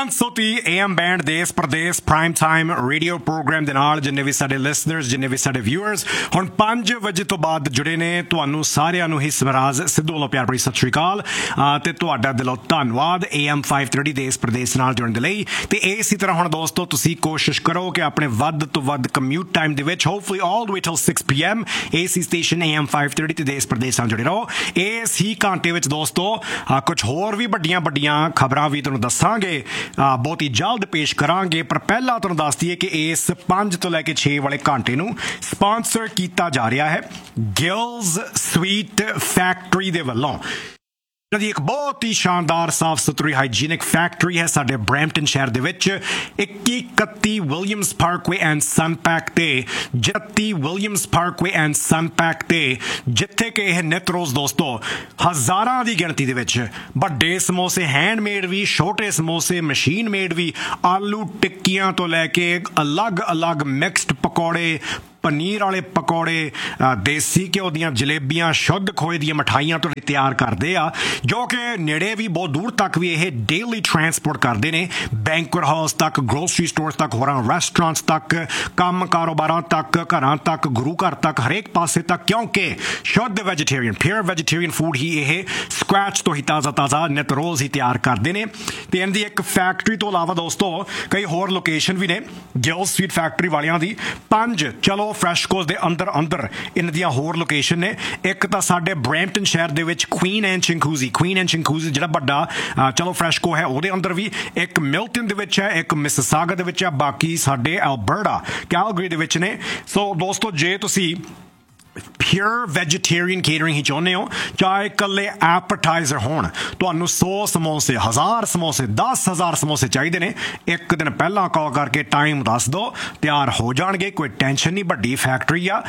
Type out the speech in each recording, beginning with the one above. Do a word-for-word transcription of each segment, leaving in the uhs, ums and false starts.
पाँच सौ तीह ए एम बैंड देश प्रदेश प्राइम टाइम रेडियो प्रोग्राम ਦੇ ਨਾਲ ਜਿੰਨੇ ਵੀ ਸਾਡੇ ਲਿਸਨਰਸ ਜਿੰਨੇ ਵੀ ਸਾਡੇ ਵਿਊਅਰਸ ਹੁਣ ਪੰਜ ਵਜੇ ਤੋਂ ਬਾਅਦ ਜੁੜੇ ਨੇ ਤੁਹਾਨੂੰ ਸਾਰਿਆਂ ਨੂੰ ਹੀ ਸਵਰਾਜ ਸਿੱਧੂ ਵੱਲੋਂ ਪਿਆਰ ਭਰੀ ਸਤਿ ਸ਼੍ਰੀ ਅਕਾਲ ਤੇ ਤੁਹਾਡਾ ਦਿਲੋਂ ਧੰਨਵਾਦ ਏ ਐਮ ਪੰਜ ਸੌ ਤੀਹ ਦੇਸ਼ ਪ੍ਰਦੇਸ਼ ਨਾਲ ਜੁੜਨ ਦੇ ਲਈ ਤੇ ਇਸੇ ਤਰ੍ਹਾਂ ਹੁਣ ਦੋਸਤੋ ਤੁਸੀਂ ਕੋਸ਼ਿਸ਼ ਕਰੋ ਕਿ ਆਪਣੇ ਵੱਧ ਤੋਂ ਵੱਧ ਕਮਿਊਟ ਟਾਈਮ ਦੇ ਵਿੱਚ hopefully all the way till six P M AC station A M ਪੰਜ ਸੌ ਤੀਹ ਤੇ ਦੇਸ਼ ਪ੍ਰਦੇਸ਼ ਨਾਲ ਜੁੜੇ ਰਹੋ। ਇਸ ਹੀ ਘੰਟੇ ਵਿੱਚ ਦੋਸਤੋ ਕੁਝ ਹੋਰ ਵੀ ਵੱਡੀਆਂ ਵੱਡੀਆਂ ਖਬਰਾਂ ਵੀ ਤੁਹਾਨੂੰ ਦੱਸਾਂਗੇ ਬਹੁਤ ਹੀ ਜਲਦ ਪੇਸ਼ ਕਰਾਂਗੇ ਪਰ ਪਹਿਲਾਂ ਤੁਹਾਨੂੰ ਦੱਸ ਦਈਏ ਕਿ ਇਸ ਪੰਜ ਤੋਂ ਲੈ ਕੇ ਛੇ ਵਾਲੇ ਘੰਟੇ ਨੂੰ ਸਪਾਂਸਰ ਕੀਤਾ ਜਾ ਰਿਹਾ ਹੈ ਗਿਲਜ਼ ਸਵੀਟ ਫੈਕਟਰੀ ਦੇ ਵੱਲੋਂ। ਦੀ ਇੱਕ ਬਹੁਤ ਹੀ ਸ਼ਾਨਦਾਰ ਸਾਫ ਸੁਥਰੀ ਹਾਈਜੀਨਿਕ ਫੈਕਟਰੀ ਹੈ ਸਾਡੇ ਬਰੈਂਪਟਨ ਸ਼ਹਿਰ ਦੇ ਵਿੱਚ ਇੱਕੀ ਇਕੱਤੀ ਵਿਲੀਅਮਸ ਪਾਰਕਵੇ ਐਂਡ ਸਨਪੈਕ ਤੇ ਜੱਤੀ ਵਿਲੀਅਮਸ ਪਾਰਕਵੇ ਐਂਡ ਸਨਪੈਕ ਤੇ ਜਿੱਥੇ ਕਿ ਇਹ ਨਿਤ ਰੋਜ਼ ਦੋਸਤੋ ਹਜ਼ਾਰਾਂ ਦੀ ਗਿਣਤੀ ਦੇ ਵਿੱਚ ਵੱਡੇ ਸਮੋਸੇ ਹੈਂਡਮੇਡ ਵੀ ਛੋਟੇ ਸਮੋਸੇ ਮਸ਼ੀਨ ਮੇਡ ਵੀ ਆਲੂ ਟਿੱਕੀਆਂ ਤੋਂ ਲੈ ਕੇ ਅਲੱਗ ਅਲੱਗ ਮਿਕਸਡ ਪਕੌੜੇ ਪਨੀਰ ਵਾਲੇ ਪਕੌੜੇ ਦੇਸੀ ਘਿਓ ਦੀਆਂ ਜਲੇਬੀਆਂ ਸ਼ੁੱਧ ਖੋਏ ਦੀਆਂ ਮਿਠਾਈਆਂ ਤੋਂ ਤਿਆਰ ਕਰਦੇ ਆ ਜੋ ਕਿ ਨੇੜੇ ਵੀ ਬਹੁਤ ਦੂਰ ਤੱਕ ਵੀ ਇਹ ਡੇਲੀ ਟਰਾਂਸਪੋਰਟ ਕਰਦੇ ਨੇ ਬੈਂਕੁਏਟ ਹਾਲਸ ਤੱਕ ਗਰੋਸਰੀ ਸਟੋਰਸ ਤੱਕ ਹੋਰਾਂ ਰੈਸਟੋਰੈਂਟਸ ਤੱਕ ਕੰਮ ਕਾਰੋਬਾਰਾਂ ਤੱਕ ਘਰਾਂ ਤੱਕ ਗੁਰੂ ਘਰ ਤੱਕ ਹਰੇਕ ਪਾਸੇ ਤੱਕ ਕਿਉਂਕਿ ਸ਼ੁੱਧ ਵੈਜੀਟੇਰੀਅਨ ਪਿਓਰ ਵੈਜੀਟੇਰੀਅਨ ਫੂਡ ਹੀ ਇਹ ਸਕ੍ਰੈਚ ਤੋਂ ਹੀ ਤਾਜ਼ਾ ਤਾਜ਼ਾ ਨਿਤ ਰੋਜ਼ ਹੀ ਤਿਆਰ ਕਰਦੇ ਨੇ ਤੇ ਇਹਨਾਂ ਦੀ ਇੱਕ ਫੈਕਟਰੀ ਤੋਂ ਇਲਾਵਾ ਦੋਸਤੋ ਕਈ ਹੋਰ ਲੋਕੇਸ਼ਨ ਵੀ ਨੇ ਗਿਲ ਸਵੀਟ ਫੈਕਟਰੀ ਵਾਲਿਆਂ ਦੀ ਪੰਜ ਚਲੋ ਫਰੈਸ਼ਕੋਸ ਦੇ ਅੰਦਰ ਅੰਦਰ ਇਹਨਾਂ ਦੀਆਂ ਹੋਰ ਲੋਕੇਸ਼ਨ ਨੇ ਇੱਕ ਤਾਂ ਸਾਡੇ ਬਰੈਂਪਟਨ ਸ਼ਹਿਰ ਦੇ ਵਿੱਚ ਕੁਈਨ ਐਂਡ ਚਿੰਕੂਜ਼ੀ ਕੁਈਨ ਐਂਡ ਚਿੰਕੂਜ਼ੀ ਜਿਹੜਾ ਵੱਡਾ ਚਲੋ ਫਰੈਸ਼ਕੋ ਹੈ ਉਹਦੇ ਅੰਦਰ ਵੀ ਇੱਕ ਮਿਲਟਨ ਦੇ ਵਿੱਚ ਹੈ ਇੱਕ ਮਿਸਿਸਾਗਾ ਦੇ ਵਿੱਚ ਹੈ ਬਾਕੀ ਸਾਡੇ ਐਲਬਰਟਾ ਕੈਲਗਰੀ ਦੇ ਵਿੱਚ ਨੇ। ਸੋ ਦੋਸਤੋ ਜੇ ਤੁਸੀਂ ਪਿਓਰ ਵੈਜੀਟੇਰੀਅਨ ਕੇਟਰਿੰਗ ਹੀ ਚਾਹੁੰਦੇ ਹੋ ਚਾਹੇ ਇਕੱਲੇ ਐਪੇਟਾਈਜ਼ਰ ਹੋਣ ਤੁਹਾਨੂੰ ਸੌ ਸਮੋਸੇ ਹਜ਼ਾਰ ਸਮੋਸੇ ਦਸ ਹਜ਼ਾਰ ਸਮੋਸੇ ਚਾਹੀਦੇ ਨੇ ਇੱਕ ਦਿਨ ਪਹਿਲਾਂ ਕਾਲ ਕਰਕੇ ਟਾਈਮ ਦੱਸ ਦਿਓ ਤਿਆਰ ਹੋ ਜਾਣਗੇ ਕੋਈ ਟੈਨਸ਼ਨ ਨਹੀਂ ਵੱਡੀ ਫੈਕਟਰੀ ਆ।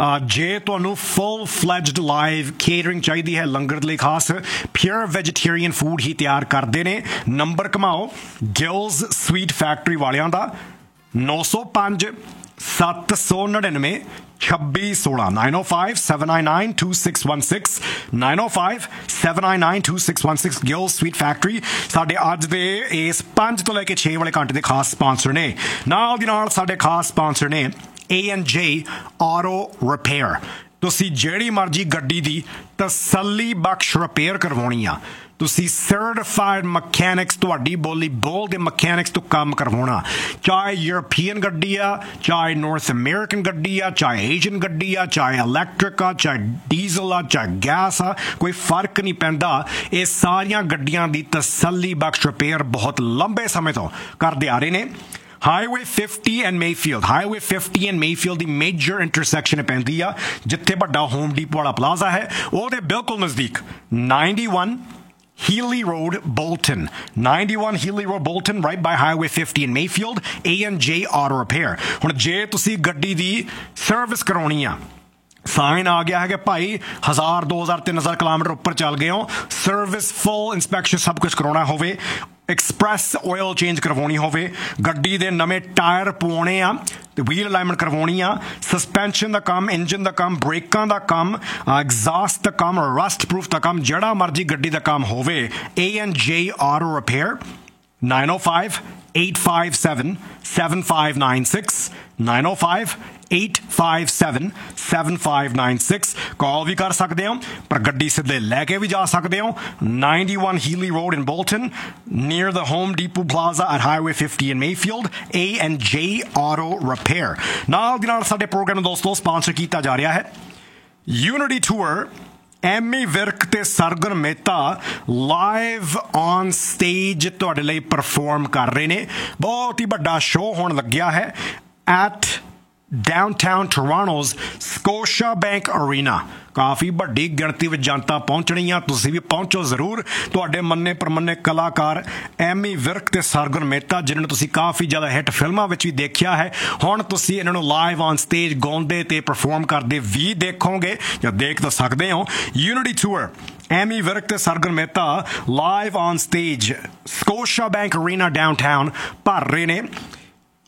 ਜੇ ਤੁਹਾਨੂੰ ਫੁੱਲ ਫਲੈਜਡ ਲਾਈਵ ਕੇਟਰਿੰਗ ਚਾਹੀਦੀ ਹੈ ਲੰਗਰ ਲਈ ਖਾਸ ਪਿਓਰ ਵੈਜੀਟੇਰੀਅਨ ਫੂਡ ਹੀ ਤਿਆਰ ਕਰਦੇ ਨੇ ਨੰਬਰ ਘਮਾਓ ਗਿਲਜ਼ ਸਵੀਟ ਫੈਕਟਰੀ ਵਾਲਿਆਂ ਦਾ ਨੌ ਸੌ ਪੰਜ ਸੱਤ ਸੌ ਨੜਿਨਵੇਂ ਛੱਬੀ ਸੋਲਾਂ ਨਾਈਨ ਓ five seven nine nine two six one six nine ਓ five seven nine nine two six one six Gill sweet factory ਸਾਡੇ ਅੱਜ ਦੇ ਇਸ ਪੰਜ ਤੋਂ ਲੈ ਕੇ ਛੇ ਵਾਲੇ ਘੰਟੇ ਦੇ ਖਾਸ ਸਪਾਂਸਰ ਨੇ। ਨਾਲ ਦੀ ਨਾਲ ਸਾਡੇ ਖਾਸ ਸਪਾਂਸਰ ਨੇ ਏ ਐਂਡ ਜੇ ਆਟੋ ਰਿਪੇਅਰ। ਤੁਸੀਂ ਜਿਹੜੀ ਮਰਜ਼ੀ ਗੱਡੀ ਦੀ ਤਸੱਲੀ ਬਖਸ਼ ਰਿਪੇਅਰ ਕਰਵਾਉਣੀ ਆ ਤੁਸੀਂ ਸਰਟੀਫਾਈਡ ਮਕੈਨਿਕਸ ਤੁਹਾਡੀ ਬੋਲੀ ਬੋਲ ਦੇ ਮਕੈਨਿਕਸ ਤੋਂ ਕੰਮ ਕਰਵਾਉਣਾ ਚਾਹੇ ਯੂਰਪੀਅਨ ਗੱਡੀ ਆ ਚਾਹੇ ਨਾਰਥ ਅਮਰੀਕਨ ਗੱਡੀ ਆ ਚਾਹੇ ਏਸ਼ੀਅਨ ਗੱਡੀ ਆ ਚਾਹੇ ਇਲੈਕਟ੍ਰਿਕ ਆ ਚਾਹੇ ਡੀਜ਼ਲ ਆ ਚਾਹੇ ਗੈਸ ਆ ਕੋਈ ਫਰਕ ਨਹੀਂ ਪੈਂਦਾ ਇਹ ਸਾਰੀਆਂ ਗੱਡੀਆਂ ਦੀ ਤਸੱਲੀ ਬਖਸ਼ ਰਿਪੇਅਰ ਬਹੁਤ ਲੰਬੇ ਸਮੇਂ ਤੋਂ ਕਰਦੇ ਆ ਰਹੇ ਨੇ। Highway fifty and Mayfield highway fifty and Mayfield the major intersection ਪੈਂਦੀ ਆ ਜਿੱਥੇ ਵੱਡਾ ਹੋਮ ਡੀਪੋ ਵਾਲਾ ਪਲਾਜ਼ਾ ਹੈ ਉਹਦੇ ਬਿਲਕੁਲ ਨਜ਼ਦੀਕ ninety one Healy Road, Bolton. ninety-one Healy Road, Bolton, right by Highway fifty in Mayfield. A and J Auto Repair. ਹੁਣ ਜੇ ਤੁਸੀਂ ਗੱਡੀ ਦੀ ਸਰਵਿਸ ਕਰਾਉਣੀ ਆ ਸਾਈਨ ਆ ਗਿਆ ਹੈ ਕਿ ਭਾਈ ਹਜ਼ਾਰ ਦੋ ਹਜ਼ਾਰ ਤਿੰਨ ਹਜ਼ਾਰ ਕਿਲੋਮੀਟਰ ਉੱਪਰ ਚੱਲ ਗਏ ਹੋ ਸਰਵਿਸ ਫੁੱਲ ਇੰਸਪੈਕਸ਼ਨ ਸਭ ਕੁਝ ਕਰਾਉਣਾ ਹੋਵੇ ਐਕਸਪ੍ਰੈਸ ਆਇਲ ਚੇਂਜ ਕਰਵਾਉਣੀ ਹੋਵੇ ਗੱਡੀ ਦੇ ਨਵੇਂ ਟਾਇਰ ਪਵਾਉਣੇ ਆ ਤੇ ਵੀਲ ਅਲਾਈਨਮੈਂਟ ਕਰਵਾਉਣੀ ਆ ਸਸਪੈਂਸ਼ਨ ਦਾ ਕੰਮ ਇੰਜਨ ਦਾ ਕੰਮ ਬ੍ਰੇਕਾਂ ਦਾ ਕੰਮ ਐਗਜ਼ਾਸਟ ਦਾ ਕੰਮ ਰਸਟ ਪ੍ਰੂਫ ਦਾ ਕੰਮ ਜਿਹੜਾ ਮਰਜ਼ੀ ਗੱਡੀ ਦਾ ਕੰਮ ਹੋਵੇ ਏ ਐਂਡ ਜੇ ਆਟੋ ਰਿਪੇਅਰ ਨਾਈਨ ਓ five eight five seven seven five nine six nine oh five eight five seven seven five nine six ਕਾਲ ਵੀ ਕਰ ਸਕਦੇ ਹੋ ਪਰ ਗੱਡੀ ਸਿੱਧੇ ਲੈ ਕੇ ਵੀ ਜਾ ਸਕਦੇ ਹੋ ninety-one Healy Road in Bolton near the Home Depot Plaza at Highway fifty in Mayfield A and J Auto Repair। ਨਾਲ ਦੀ ਨਾਲ ਸਾਡੇ ਪ੍ਰੋਗਰਾਮ ਨੂੰ ਦੋਸਤੋ ਸਪਾਂਸਰ ਕੀਤਾ ਜਾ ਰਿਹਾ ਹੈ Unity Tour ਐਮੀ ਵਿਰਕ ਤੇ Sargun Mehta live on stage ਤੁਹਾਡੇ ਲਈ ਪਰਫਾਰਮ ਕਰ ਰਹੇ ਨੇ ਬਹੁਤ ਹੀ ਵੱਡਾ ਸ਼ੋਅ ਹੋਣ ਲੱਗਿਆ ਹੈ ਐਟ ਡਾਊਨਟਾਊਨ ਟੋਰਾਂਟੋ's ਸਕੋਸ਼ਾ ਬੈਂਕ ਅਰੀਨਾ ਕਾਫੀ ਵੱਡੀ ਗਿਣਤੀ ਵਿੱਚ ਜਨਤਾ ਪਹੁੰਚਣੀ ਆ ਤੁਸੀਂ ਵੀ ਪਹੁੰਚੋ ਜ਼ਰੂਰ ਤੁਹਾਡੇ ਮੰਨੇ ਪ੍ਰਮੰਨੇ ਕਲਾਕਾਰ ਐਮੀ ਵਿਰਕ ਤੇ ਸਰਗੁਣ ਮਹਿਤਾ ਜਿਨ੍ਹਾਂ ਨੂੰ ਤੁਸੀਂ ਕਾਫੀ ਜ਼ਿਆਦਾ ਹਿੱਟ ਫਿਲਮਾਂ ਵਿੱਚ ਵੀ ਦੇਖਿਆ ਹੈ ਹੁਣ ਤੁਸੀਂ ਇਹਨਾਂ ਨੂੰ ਲਾਈਵ ਔਨ ਸਟੇਜ ਗਾਉਂਦੇ ਤੇ ਪਰਫਾਰਮ ਕਰਦੇ ਵੀ ਦੇਖੋਗੇ ਜਾਂ ਦੇਖ ਤਾਂ ਸਕਦੇ ਹੋ ਯੂਨਿਟੀ ਟੂਰ ਐਮੀ ਵਿਰਕ ਤੇ Sargun Mehta live on stage ਸਕੋਸ਼ਾ bank Arena downtown ਭਰ ਰਹੇ ਨੇ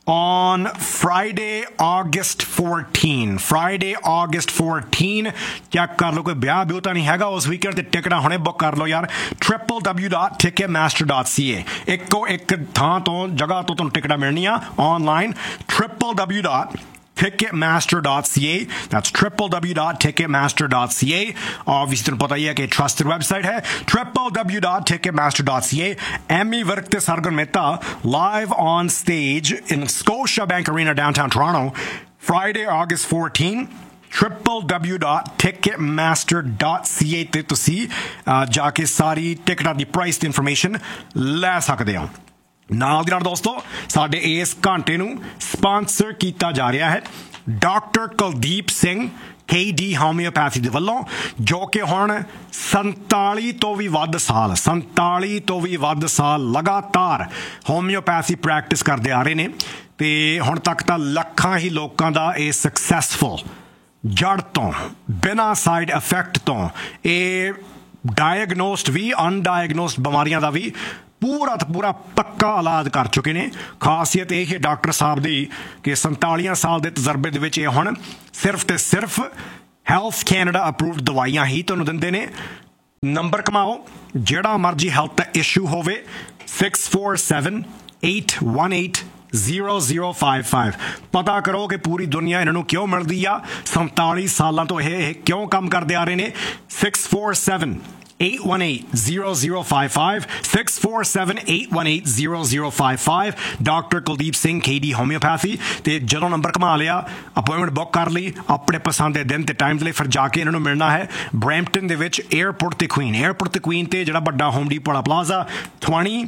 on Friday, August fourteenth. Friday, August fourteenth. Check कर लो, कोई ब्याह ब्यूह तो नहीं हैगा उस वीकेंड ते टिकट हुणे बुक कर लो यार triple W dot Ticketmaster dot C ए इक्को एक थां तो जगह तो तुहानूं टिकटां मिलणियां online triple W dot ticketmaster dot c a. That's triple w dot ticketmaster dot c a. Obviously तुहानूं पता ही है कि trusted website है triple w dot ticketmaster dot c a. Emmy Virk te Sargon Mehta live on stage in Scotiabank Arena downtown Toronto Friday, August fourteenth. triple w dot ticketmaster dot c a ਤੇ ਤੁਸੀਂ ਜਾ ਕੇ ਸਾਰੀ ਟਿਕਟਾਂ ਦੀ price ਦੀ information ਲੈ ਸਕਦੇ ਹੋ। ਨਾਲ ਦੀ ਨਾਲ ਦੋਸਤੋ ਸਾਡੇ ਇਸ ਘੰਟੇ ਨੂੰ ਸਪਾਂਸਰ ਕੀਤਾ ਜਾ ਰਿਹਾ ਹੈ ਡਾਕਟਰ ਕੁਲਦੀਪ ਸਿੰਘ ਕੇ ਡੀ ਹੋਮਿਓਪੈਥੀ ਦੇ ਵੱਲੋਂ, ਜੋ ਕਿ ਹੁਣ ਸੰਤਾਲੀ ਤੋਂ ਵੀ ਵੱਧ ਸਾਲ ਸੰਤਾਲੀ ਤੋਂ ਵੀ ਵੱਧ ਸਾਲ ਲਗਾਤਾਰ ਹੋਮਿਓਪੈਥੀ ਪ੍ਰੈਕਟਿਸ ਕਰਦੇ ਆ ਰਹੇ ਨੇ ਤੇ ਹੁਣ ਤੱਕ ਤਾਂ ਲੱਖਾਂ ਹੀ ਲੋਕਾਂ ਦਾ ਇਹ ਸਕਸੈਸਫੁਲ ਜੜ ਤੋਂ ਬਿਨਾਂ ਸਾਈਡ ਇਫੈਕਟ ਤੋਂ ਇਹ ਡਾਇਗਨੋਸਡ ਵੀ ਅਨਡਾਇਗਨੋਸਡ ਬਿਮਾਰੀਆਂ ਦਾ ਵੀ ਪੂਰਾ ਤਾਂ ਪੂਰਾ ਪੱਕਾ ਇਲਾਜ ਕਰ ਚੁੱਕੇ ਨੇ। ਖਾਸੀਅਤ ਇਹ ਹੈ ਡਾਕਟਰ ਸਾਹਿਬ ਦੀ ਕਿ ਸੰਤਾਲੀਆਂ ਸਾਲ ਦੇ ਤਜਰਬੇ ਦੇ ਵਿੱਚ ਇਹ ਹੁਣ ਸਿਰਫ ਤੇ ਸਿਰਫ ਹੈਲਥ ਕੈਨੇਡਾ ਅਪਰੂਵਡ ਦਵਾਈਆਂ ਹੀ ਤੁਹਾਨੂੰ ਦਿੰਦੇ ਨੇ। ਨੰਬਰ ਕਮਾਓ ਜਿਹੜਾ ਮਰਜ਼ੀ ਹੈਲਥ ਦਾ ਇਸ਼ੂ ਹੋਵੇ six four seven eight one eight zero zero five five ਪਤਾ ਕਰੋ ਕਿ ਪੂਰੀ ਦੁਨੀਆ ਇਹਨਾਂ ਨੂੰ ਕਿਉਂ ਮਿਲਦੀ ਆ ਸੰਤਾਲੀ ਸਾਲਾਂ ਤੋਂ ਇਹ ਕਿਉਂ ਕੰਮ ਕਰਦੇ ਆ ਰਹੇ ਨੇ। Six four seven eight one eight zero zero five five six four seven eight one eight zero zero five five doctor Kuldeep Singh ਕੇ ਡੀ ਹੋਮਿਓਪੈਥੀ ਤੇ ਜਦੋਂ ਨੰਬਰ ਕਮਾ ਲਿਆ ਅਪਾਇੰਟਮੈਂਟ ਬੁੱਕ ਕਰ ਲਈ ਆਪਣੇ ਪਸੰਦ ਦੇ ਦਿਨ ਤੇ ਟਾਈਮ ਦੇ ਲਈ ਫਿਰ ਜਾ ਕੇ ਇਹਨਾਂ ਨੂੰ ਮਿਲਣਾ ਹੈ ਬਰੈਂਪਟਨ ਦੇ ਵਿੱਚ 에ਅਰਪੋਰਟ ਤੇ ਕੁਈਨ 에ਅਰਪੋਰਟ ਤੇ ਕੁਈਨ ਤੇ ਜਿਹੜਾ ਵੱਡਾ ਹੋਮ ਡੀਪੋ ਵਾਲਾ plaza twenty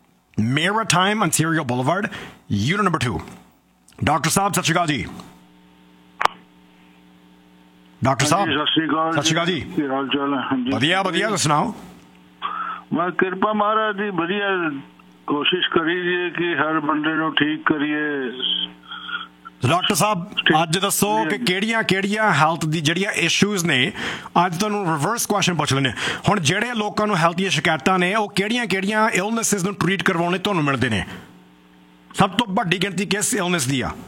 Maritime Ontario Boulevard unit number two। Doctor ਸਾਹਿਬ ਸਤਿ ਸ਼੍ਰੀ ਅਕਾਲ ਜੀ। ਡਾਕਟਰ ਸਾਹਿਬ ਸਤਿ ਸ਼੍ਰੀ ਅਕਾਲ ਸਤਿ ਸ਼੍ਰੀ ਅਕਾਲ ਜੀ। ਕੀ ਹਾਲ ਚਾਲ ਹੈ? ਹਾਂਜੀ ਵਧੀਆ ਵਧੀਆ, ਤੁਸੀਂ ਸੁਣਾਓ। ਮੈਂ ਕਿਰਪਾ ਮਹਾਰਾਜ ਦੀ ਵਧੀਆ ਕੋਸ਼ਿਸ਼ ਕਰੀ ਜੀ ਕਿ ਹਰ ਬੰਦੇ ਨੂੰ ਠੀਕ ਕਰੀਏ। ਡਾਕਟਰ ਸਾਹਿਬ ਅੱਜ ਦੱਸੋ ਕਿ ਕਿਹੜੀਆਂ ਕਿਹੜੀਆਂ ਹੈਲਥ ਦੀ ਜਿਹੜੀਆਂ ਇਸ਼ੂਜ਼ ਨੇ ਅੱਜ ਤੁਹਾਨੂੰ ਰਿਵਰਸ ਕੁਐਸਚਨ ਪੁੱਛ ਲੈਣੇ ਹੁਣ ਜਿਹੜੇ ਲੋਕਾਂ ਨੂੰ ਹੈਲਥ ਦੀਆਂ ਸ਼ਿਕਾਇਤਾਂ ਨੇ ਉਹ ਕਿਹੜੀਆਂ ਕਿਹੜੀਆਂ ਇਲਨੈਸਿਸ ਨੂੰ ਟਰੀਟ ਕਰਵਾਉਣੇ ਤੁਹਾਨੂੰ ਮਿਲਦੇ ਨੇ ਸਭ ਤੋਂ ਵੱਡੀ ਗਿਣਤੀ ਕਿਸ ਇਲਨੈਸ ਦੀ ਆ?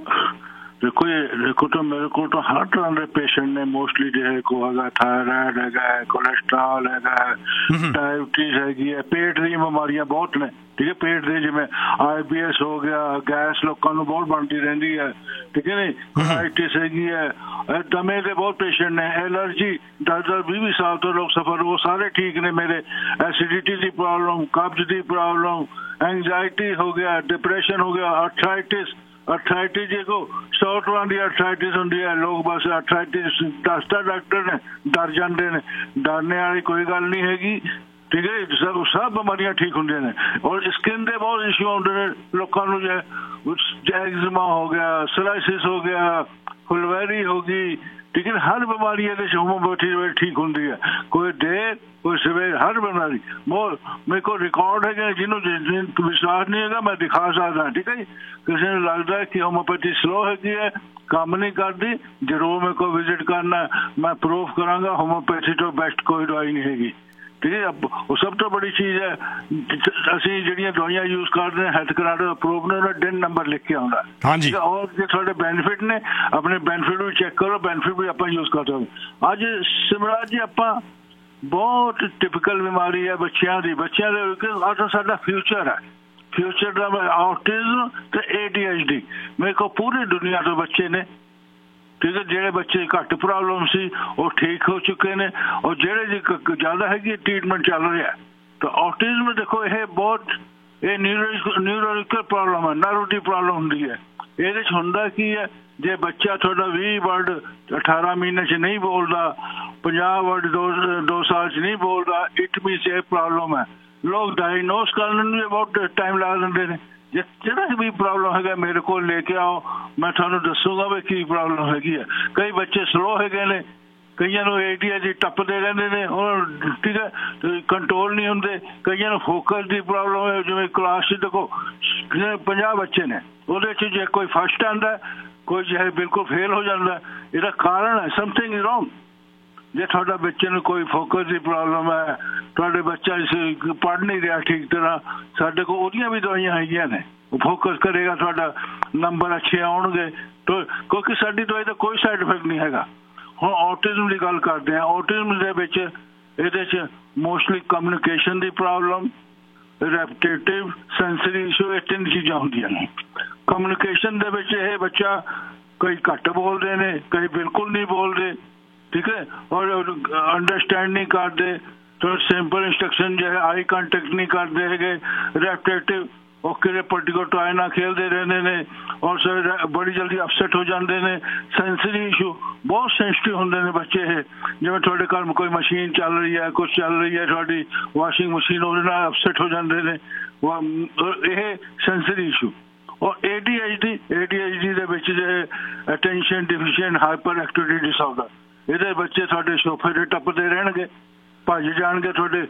देखो ये देखो तो मेरे को तो हर तरह के पेशेंट ने मोस्टली जो है को हैगा थायराइड हैगा है कोलेस्ट्रॉल हैगा है डायबिटीज हैगी है पेट दी बीमारियां बहुत ने ठीक है पेट दी जिवें आई बी एस हो गया गैस लोगों को बहुत बनती रहती है ठीक है नहीं कोलाइटिस हैगी है दमे के बहुत पेशेंट ने एलर्जी दस दस बीस बीस साल तो लोग सफर वो सारे ठीक ने मेरे एसिडिटी की प्रॉब्लम कब्ज की प्रॉब्लम एंगजाइटी हो गया डिप्रेशन हो गया अर्थराइटिस अर्थराइटिस देखो सौ तरह की अर्थराइटिस होंगी है लोग बस अर्थराइटिस दसता डॉक्टर ने डर जाते हैं डरने वाली कोई गल नहीं हैगी ठीक है सब सब बीमारियां ठीक होंगे ने और स्किन के बहुत इशू आते हैं लोगों को जो एक्जिमा हो गया सोराइसिस हो गया फुलवैरी हो गई ठीक है हर बीमारी होम्योपैथी ठीक होंगी है कोई देर कोई सवेर हर बीमारी मेरे को रिकॉर्ड है जिन्होंने विश्वास नहीं है मैं दिखा सकता ठीक है जी किसी ने लगता है कि होम्योपैथी स्लो हैगी है काम नहीं करती जरूर मेरे को विजिट करना मैं प्रूफ करांगा होम्योपैथी तो बेस्ट कोई दवाई नहीं हैगी ठीक है वो सब तो बड़ी चीज़ है ਅਸੀਂ ਜਿਹੜੀਆਂ ਦਵਾਈਆਂ ਯੂਜ਼ ਕਰਦੇ ਹਾਂ ਹੈਲਥ ਕਾਰਡ ਅਪਰੂਵ ਨੇ ਉਹਨਾਂ ਦਿਨ ਨੰਬਰ ਲਿਖ ਕੇ ਆਉਂਦਾ ਹਾਂਜੀ ਔਰ ਜੇ ਤੁਹਾਡੇ ਬੈਨੀਫਿਟ ਨੇ ਆਪਣੇ ਬੈਨੀਫਿਟ ਨੂੰ ਚੈੱਕ ਕਰੋ ਬੈਨੀਫਿਟ ਵੀ ਆਪਾਂ ਯੂਜ਼ ਕਰ ਸਕਦੇ ਅੱਜ ਸਿਮਰਾਜ ਜੀ ਆਪਾਂ ਬਹੁਤ ਟਿਪੀਕਲ ਬਿਮਾਰੀ ਹੈ ਬੱਚਿਆਂ ਦੀ ਬੱਚਿਆਂ ਦੇ ਅੱਜ ਸਾਡਾ ਫਿਊਚਰ ਹੈ ਫਿਊਚਰ ਦਾ ਆਟਿਜ਼ਮ ਤੇ ਏ ਡੀ ਐਚ ਡੀ ਮੇਰੇ ਕੋਲ ਪੂਰੀ ਦੁਨੀਆ ਤੋਂ ਬੱਚੇ ਨੇ ठीक है ਜਿਹੜੇ ਬੱਚੇ ਘੱਟ ਪ੍ਰੋਬਲਮ ਸੀ ਉਹ ਠੀਕ ਹੋ ਚੁੱਕੇ ਨੇ ਔਰ ਜਿਹੜੇ ਜੀ ਜ਼ਿਆਦਾ ਹੈਗੀ ਟ੍ਰੀਟਮੈਂਟ ਚੱਲ ਰਿਹਾ ਤਾਂ ਆਟਿਜ਼ਮ ਦੇਖੋ ਇਹ ਬਹੁਤ ਇਹ ਨਿਊਰੋਲੋਜੀਕਲ ਪ੍ਰੋਬਲਮ ਹੈ ਨਰਵ ਦੀ ਪ੍ਰੋਬਲਮ ਹੁੰਦੀ ਹੈ ਇਹਦੇ 'ਚ ਹੁੰਦਾ ਕੀ ਹੈ ਜੇ ਬੱਚਾ ਤੁਹਾਡਾ ਵੀਹ ਵਰਡ ਅਠਾਰਾਂ ਮਹੀਨੇ 'ਚ ਨਹੀਂ ਬੋਲਦਾ ਪੰਜਾਹ ਵਰਡ ਦੋ ਦੋ ਸਾਲ 'ਚ ਨਹੀਂ ਬੋਲਦਾ ਇਟ ਮੀਨਸ ਇਹ ਪ੍ਰੋਬਲਮ ਹੈ ਲੋਕ ਡਾਇਗਨੋਸ ਕਰਨ ਨੂੰ ਵੀ ਬਹੁਤ ਟਾਈਮ ਲਾ ਦਿੰਦੇ ਨੇ ਜਿਹੜਾ ਵੀ ਪ੍ਰੋਬਲਮ ਹੈਗਾ ਮੇਰੇ ਕੋਲ ਲੈ ਕੇ ਆਓ ਮੈਂ ਤੁਹਾਨੂੰ ਦੱਸੂਗਾ ਵੀ ਕੀ ਪ੍ਰੋਬਲਮ ਹੈਗੀ ਹੈ ਕਈ ਬੱਚੇ ਸਲੋ ਹੈਗੇ ਨੇ ਕਈਆਂ ਨੂੰ ਏ ਡੀ ਐਚ ਡੀ ਟੱਪਦੇ ਰਹਿੰਦੇ ਨੇ ਉਹ ਠੀਕ ਹੈ ਕੰਟਰੋਲ ਨਹੀਂ ਹੁੰਦੇ ਕਈਆਂ ਨੂੰ ਫੋਕਸ ਦੀ ਪ੍ਰੋਬਲਮ ਹੈ ਜਿਵੇਂ ਕਲਾਸ 'ਚ ਦੇਖੋ ਪੰਜਾਹ ਬੱਚੇ ਨੇ ਉਹਦੇ 'ਚ ਜੇ ਕੋਈ ਫਸਟ ਆਉਂਦਾ ਕੋਈ ਜਿਹੜਾ ਬਿਲਕੁਲ ਫੇਲ ਹੋ ਜਾਂਦਾ ਇਹਦਾ ਕਾਰਨ ਹੈ ਸਮਥਿੰਗ ਇਜ਼ ਰੋਂਗ ਜੇ ਤੁਹਾਡਾ ਬੱਚੇ ਨੂੰ ਕੋਈ ਫੋਕਸ ਦੀ ਪ੍ਰੋਬਲਮ ਹੈ, ਤੁਹਾਡੇ ਬੱਚਾ ਪੜ੍ਹ ਨਹੀਂ ਰਿਹਾ ਠੀਕ ਤਰ੍ਹਾਂ, ਸਾਡੇ ਕੋਲ ਉਹਦੀਆਂ ਵੀ ਦਵਾਈਆਂ ਹੈਗੀਆਂ ਨੇ। ਉਹ ਫੋਕਸ ਕਰੇਗਾ, ਤੁਹਾਡਾ ਨੰਬਰ ਅੱਛੇ ਆਉਣਗੇ। ਕਿਉਂਕਿ ਸਾਡੀ ਦਵਾਈ ਦਾ ਕੋਈ ਸਾਈਡ ਇਫੈਕਟ ਨਹੀਂ ਹੈਗਾ। ਹੁਣ ਔਟਿਜ਼ਮ ਦੀ ਗੱਲ ਕਰਦੇ ਹਾਂ। ਔਟਿਜ਼ਮ ਦੇ ਵਿੱਚ ਇਹਦੇ 'ਚ ਮੋਸਟਲੀ ਕਮਿਊਨੀਕੇਸ਼ਨ ਦੀ ਪ੍ਰੋਬਲਮ, ਰੈਪਟੇਟਿਵ, ਸੈਂਸਰੀ ਇਸ਼ੂ, ਇਹ ਤਿੰਨ ਚੀਜ਼ਾਂ ਹੁੰਦੀਆਂ ਨੇ। ਕਮਿਊਨੀਕੇਸ਼ਨ ਦੇ ਵਿੱਚ ਇਹ ਬੱਚਾ ਕਈ ਘੱਟ ਬੋਲਦੇ ਨੇ, ਕਈ ਬਿਲਕੁਲ ਨਹੀਂ ਬੋਲਦੇ, ਠੀਕ ਹੈ, ਔਰ ਅੰਡਰਸਟੈਂਡ ਨਹੀਂ ਕਰਦੇ। ਥੋੜਾ ਸਿੰਪਲ ਇੰਸਟਰਕਸ਼ਨ ਜੋ ਹੈ ਆਈ ਕੰਟੈਕਟ ਨਹੀਂ ਕਰਦੇ ਹੈਗੇ। ਰੈਪਟੇਟਿਵ ਉਹ ਕਿਹੜੇ ਪਰਟੀਕੂਲਰ ਟॉय ਨਾਲ ਖੇਲਦੇ ਰਹਿੰਦੇ ਨੇ, ਔਰ ਸਰ ਬੜੀ ਜਲਦੀ ਅਪਸੈਟ ਹੋ ਜਾਂਦੇ ਨੇ। ਸੈਂਸਰੀ ਇਸ਼ੂ, ਬਹੁਤ ਸੈਂਸਿਟਿਵ ਹੁੰਦੇ ਨੇ ਬੱਚੇ ਇਹ। ਜਿਵੇਂ ਤੁਹਾਡੇ ਘਰ ਕੋਈ ਮਸ਼ੀਨ ਚੱਲ ਰਹੀ ਹੈ, ਕੁਛ ਚੱਲ ਰਹੀ ਹੈ, ਤੁਹਾਡੀ ਵਾਸ਼ਿੰਗ ਮਸ਼ੀਨ, ਉਹਦੇ ਨਾਲ ਅਪਸੈਟ ਹੋ ਜਾਂਦੇ ਨੇ। ਇਹ ਸੈਂਸਰੀ ਇਸ਼ੂ। ਔਰ A D H D, A D H D ਦੇ ਵਿੱਚ ਜੇ ਅਟੈਂਸ਼ਨ ਡਿਫੀਸ਼ੀਐਂਟ ਹਾਈਪਰ ਐਕਟੀਵਿਟੀ ਡਿਸਆਰਡਰ, ਇਹਦੇ ਬੱਚੇ ਤੁਹਾਡੇ ਸੋਫੇ 'ਤੇ ਟੱਪਦੇ ਰਹਿਣਗੇ, ਭੱਜ ਜਾਣਗੇ ਤੁਹਾਡੇ।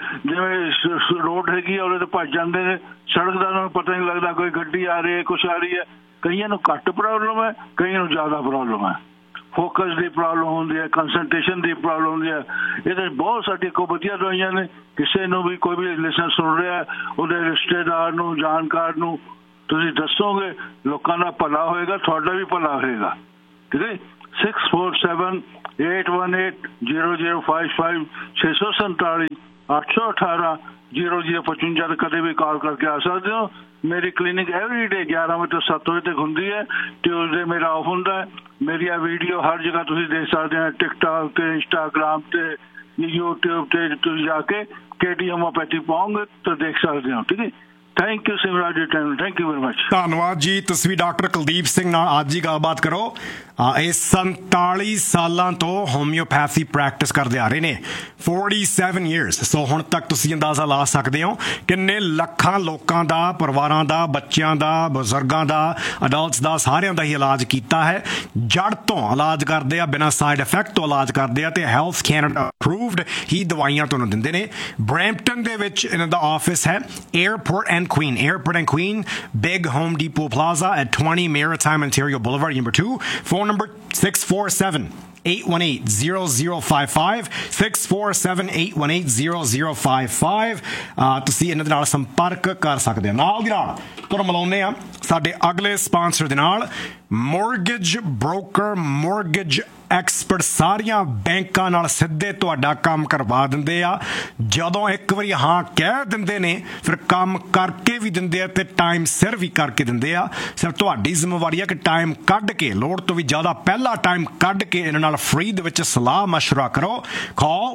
ਜਿਵੇਂ ਰੋਡ ਹੈਗੀ ਆ ਉਹਦੇ 'ਤੇ ਭੱਜ ਜਾਂਦੇ ਨੇ, ਸੜਕ ਦਾ ਉਹਨਾਂ ਨੂੰ ਪਤਾ ਨਹੀਂ ਲੱਗਦਾ ਕੋਈ ਗੱਡੀ ਆ ਰਹੀ ਹੈ, ਕੁਛ ਆ ਰਹੀ ਹੈ। ਕਈਆਂ ਨੂੰ ਘੱਟ ਪ੍ਰੋਬਲਮ ਹੈ, ਕਈਆਂ ਨੂੰ ਜ਼ਿਆਦਾ ਪ੍ਰੋਬਲਮ ਹੈ। ਫੋਕਸ ਦੀ ਪ੍ਰੋਬਲਮ ਹੁੰਦੀ ਹੈ, ਕੰਸਨਟ੍ਰੇਸ਼ਨ ਦੀ ਪ੍ਰੋਬਲਮ ਹੁੰਦੀ ਹੈ। ਇਹਦੇ ਬਹੁਤ ਸਾਡੀਆਂ ਕੋਈ ਵਧੀਆ ਦਵਾਈਆਂ ਨੇ। ਕਿਸੇ ਨੂੰ ਵੀ ਕੋਈ ਵੀ ਲਿਸਨ ਸੁਣ ਰਿਹਾ, ਉਹਦੇ ਰਿਸ਼ਤੇਦਾਰ ਨੂੰ, ਜਾਣਕਾਰ ਨੂੰ ਤੁਸੀਂ ਦੱਸੋਗੇ, ਲੋਕਾਂ ਦਾ ਭਲਾ ਹੋਏਗਾ, ਤੁਹਾਡਾ ਵੀ ਭਲਾ ਹੋਏਗਾ, ਠੀਕ ਹੈ। Six four seven eight one eight zero zero five five ਛੇ ਸੌ ਸੰਤਾਲੀ ਅੱਠ ਸੌ ਅਠਾਰਾਂ ਜ਼ੀਰੋ ਜ਼ੀਰੋ ਪਚਵੰਜਾ ਤੇ ਕਦੇ ਵੀ ਕਾਲ ਕਰਕੇ ਆ ਸਕਦੇ ਹੋ। ਮੇਰੀ ਕਲੀਨਿਕ ਐਵਰੀ ਡੇ ਗਿਆਰਾਂ ਵਜੇ ਤੋਂ ਸੱਤ ਵਜੇ ਤੱਕ ਹੁੰਦੀ ਹੈ। ਟਿਊਜ਼ਡੇ ਮੇਰਾ ਆਫ ਹੁੰਦਾ ਹੈ। ਮੇਰੀ ਆ ਵੀਡੀਓ ਹਰ ਜਗ੍ਹਾ ਤੁਸੀਂ ਦੇਖ ਸਕਦੇ ਹੋ, ਟਿਕਟੋਕ ਤੇ, ਇੰਸਟਾਗ੍ਰਾਮ ਤੇ, ਯੂਟਿਊਬ ਤੇ ਤੁਸੀਂ ਜਾ ਕੇ ਕੇ ਡੀ ਹੋਮੋਪੈਥੀ ਪਾਓਗੇ ਤਾਂ ਦੇਖ ਸਕਦੇ ਹੋ, ਠੀਕ ਹੈ। ਥੈਂਕ ਯੂ ਸਿਮਰਾਜ ਜੀ, ਥੈਂਕ ਯੂ ਵੈਰੀ ਮਚ। ਧੰਨਵਾਦ ਜੀ। ਤੁਸੀਂ ਡਾਕਟਰ ਕੁਲਦੀਪ ਸਿੰਘ ਨਾਲ ਅੱਜ ਹੀ ਗੱਲਬਾਤ ਕਰੋ। ਇਹ ਸੰਤਾਲੀ ਸਾਲਾਂ ਤੋਂ ਹੋਮਿਓਪੈਥੀ ਪ੍ਰੈਕਟਿਸ ਕਰਦੇ ਆ ਰਹੇ ਨੇ, ਸੈਂਤਾਲੀ ਈਅਰਸ। ਸੋ ਹੁਣ ਤੱਕ ਤੁਸੀਂ ਅੰਦਾਜ਼ਾ ਲਾ ਸਕਦੇ ਹੋ ਕਿੰਨੇ ਲੱਖਾਂ ਲੋਕਾਂ ਦਾ, ਪਰਿਵਾਰਾਂ ਦਾ, ਬੱਚਿਆਂ ਦਾ, ਬਜ਼ੁਰਗਾਂ ਦਾ, ਅਡਲਟਸ ਦਾ, ਸਾਰਿਆਂ ਦਾ ਹੀ ਇਲਾਜ ਕੀਤਾ ਹੈ। ਜੜ ਤੋਂ ਇਲਾਜ ਕਰਦੇ ਆ, ਬਿਨਾਂ ਸਾਈਡ ਇਫੈਕਟ ਤੋਂ ਇਲਾਜ ਕਰਦੇ ਆ, ਤੇ ਹੈਲਥ ਕੈਨੇਡਾ ਅਪਰੂਵਡ ਹੀ ਦਵਾਈਆਂ ਤੁਹਾਨੂੰ ਦਿੰਦੇ ਨੇ। ਬਰੈਂਪਟਨ ਦੇ ਵਿੱਚ ਇਹਨਾਂ ਦਾ ਆਫਿਸ ਹੈ, airport and Queen, Airport and Queen, Big Home Depot Plaza at twenty Maritime Ontario Boulevard, number two. Phone number six four seven eight one eight zero zero five five, six four seven eight one eight zero zero five five. ਤੁਸੀਂ ਇਹਨਾਂ ਦੇ ਨਾਲ ਸੰਪਰਕ ਕਰ ਸਕਦੇ ਹੋ। ਨਾਲ ਦੀ ਨਾਲ ਤੁਹਾਨੂੰ ਮਿਲਾਉਂਦੇ ਆ ਸਾਡੇ ਅਗਲੇ ਸਪਾਂਸਰ ਦੇ ਨਾਲ, ਮੋਰਗੇਜ ਬ੍ਰੋਕਰ, ਮੋਰਗੇਜ ਐਕਸਪਰਟ। ਸਾਰੀਆਂ ਬੈਂਕਾਂ ਨਾਲ ਸਿੱਧੇ ਤੁਹਾਡਾ ਕੰਮ ਕਰਵਾ ਦਿੰਦੇ ਆ। ਜਦੋਂ ਇੱਕ ਵਾਰੀ ਹਾਂ ਕਹਿ ਦਿੰਦੇ ਨੇ, ਫਿਰ ਕੰਮ ਕਰਕੇ ਵੀ ਦਿੰਦੇ ਆ ਤੇ ਟਾਈਮ ਸਿਰ ਵੀ ਕਰਕੇ ਦਿੰਦੇ ਆ। ਸਿਰਫ ਤੁਹਾਡੀ ਜ਼ਿੰਮੇਵਾਰੀ ਆ ਕਿ ਟਾਈਮ ਕੱਢ ਕੇ, ਲੋੜ ਤੋਂ ਵੀ ਜ਼ਿਆਦਾ ਪਹਿਲਾ ਟਾਈਮ ਕੱਢ ਕੇ ਇਹਨਾਂ ਨਾਲ ਫ੍ਰੀ ਦੇ ਵਿੱਚ ਸਲਾਹ ਮਸ਼ਵਰਾ ਕਰੋ। ਕਾਲ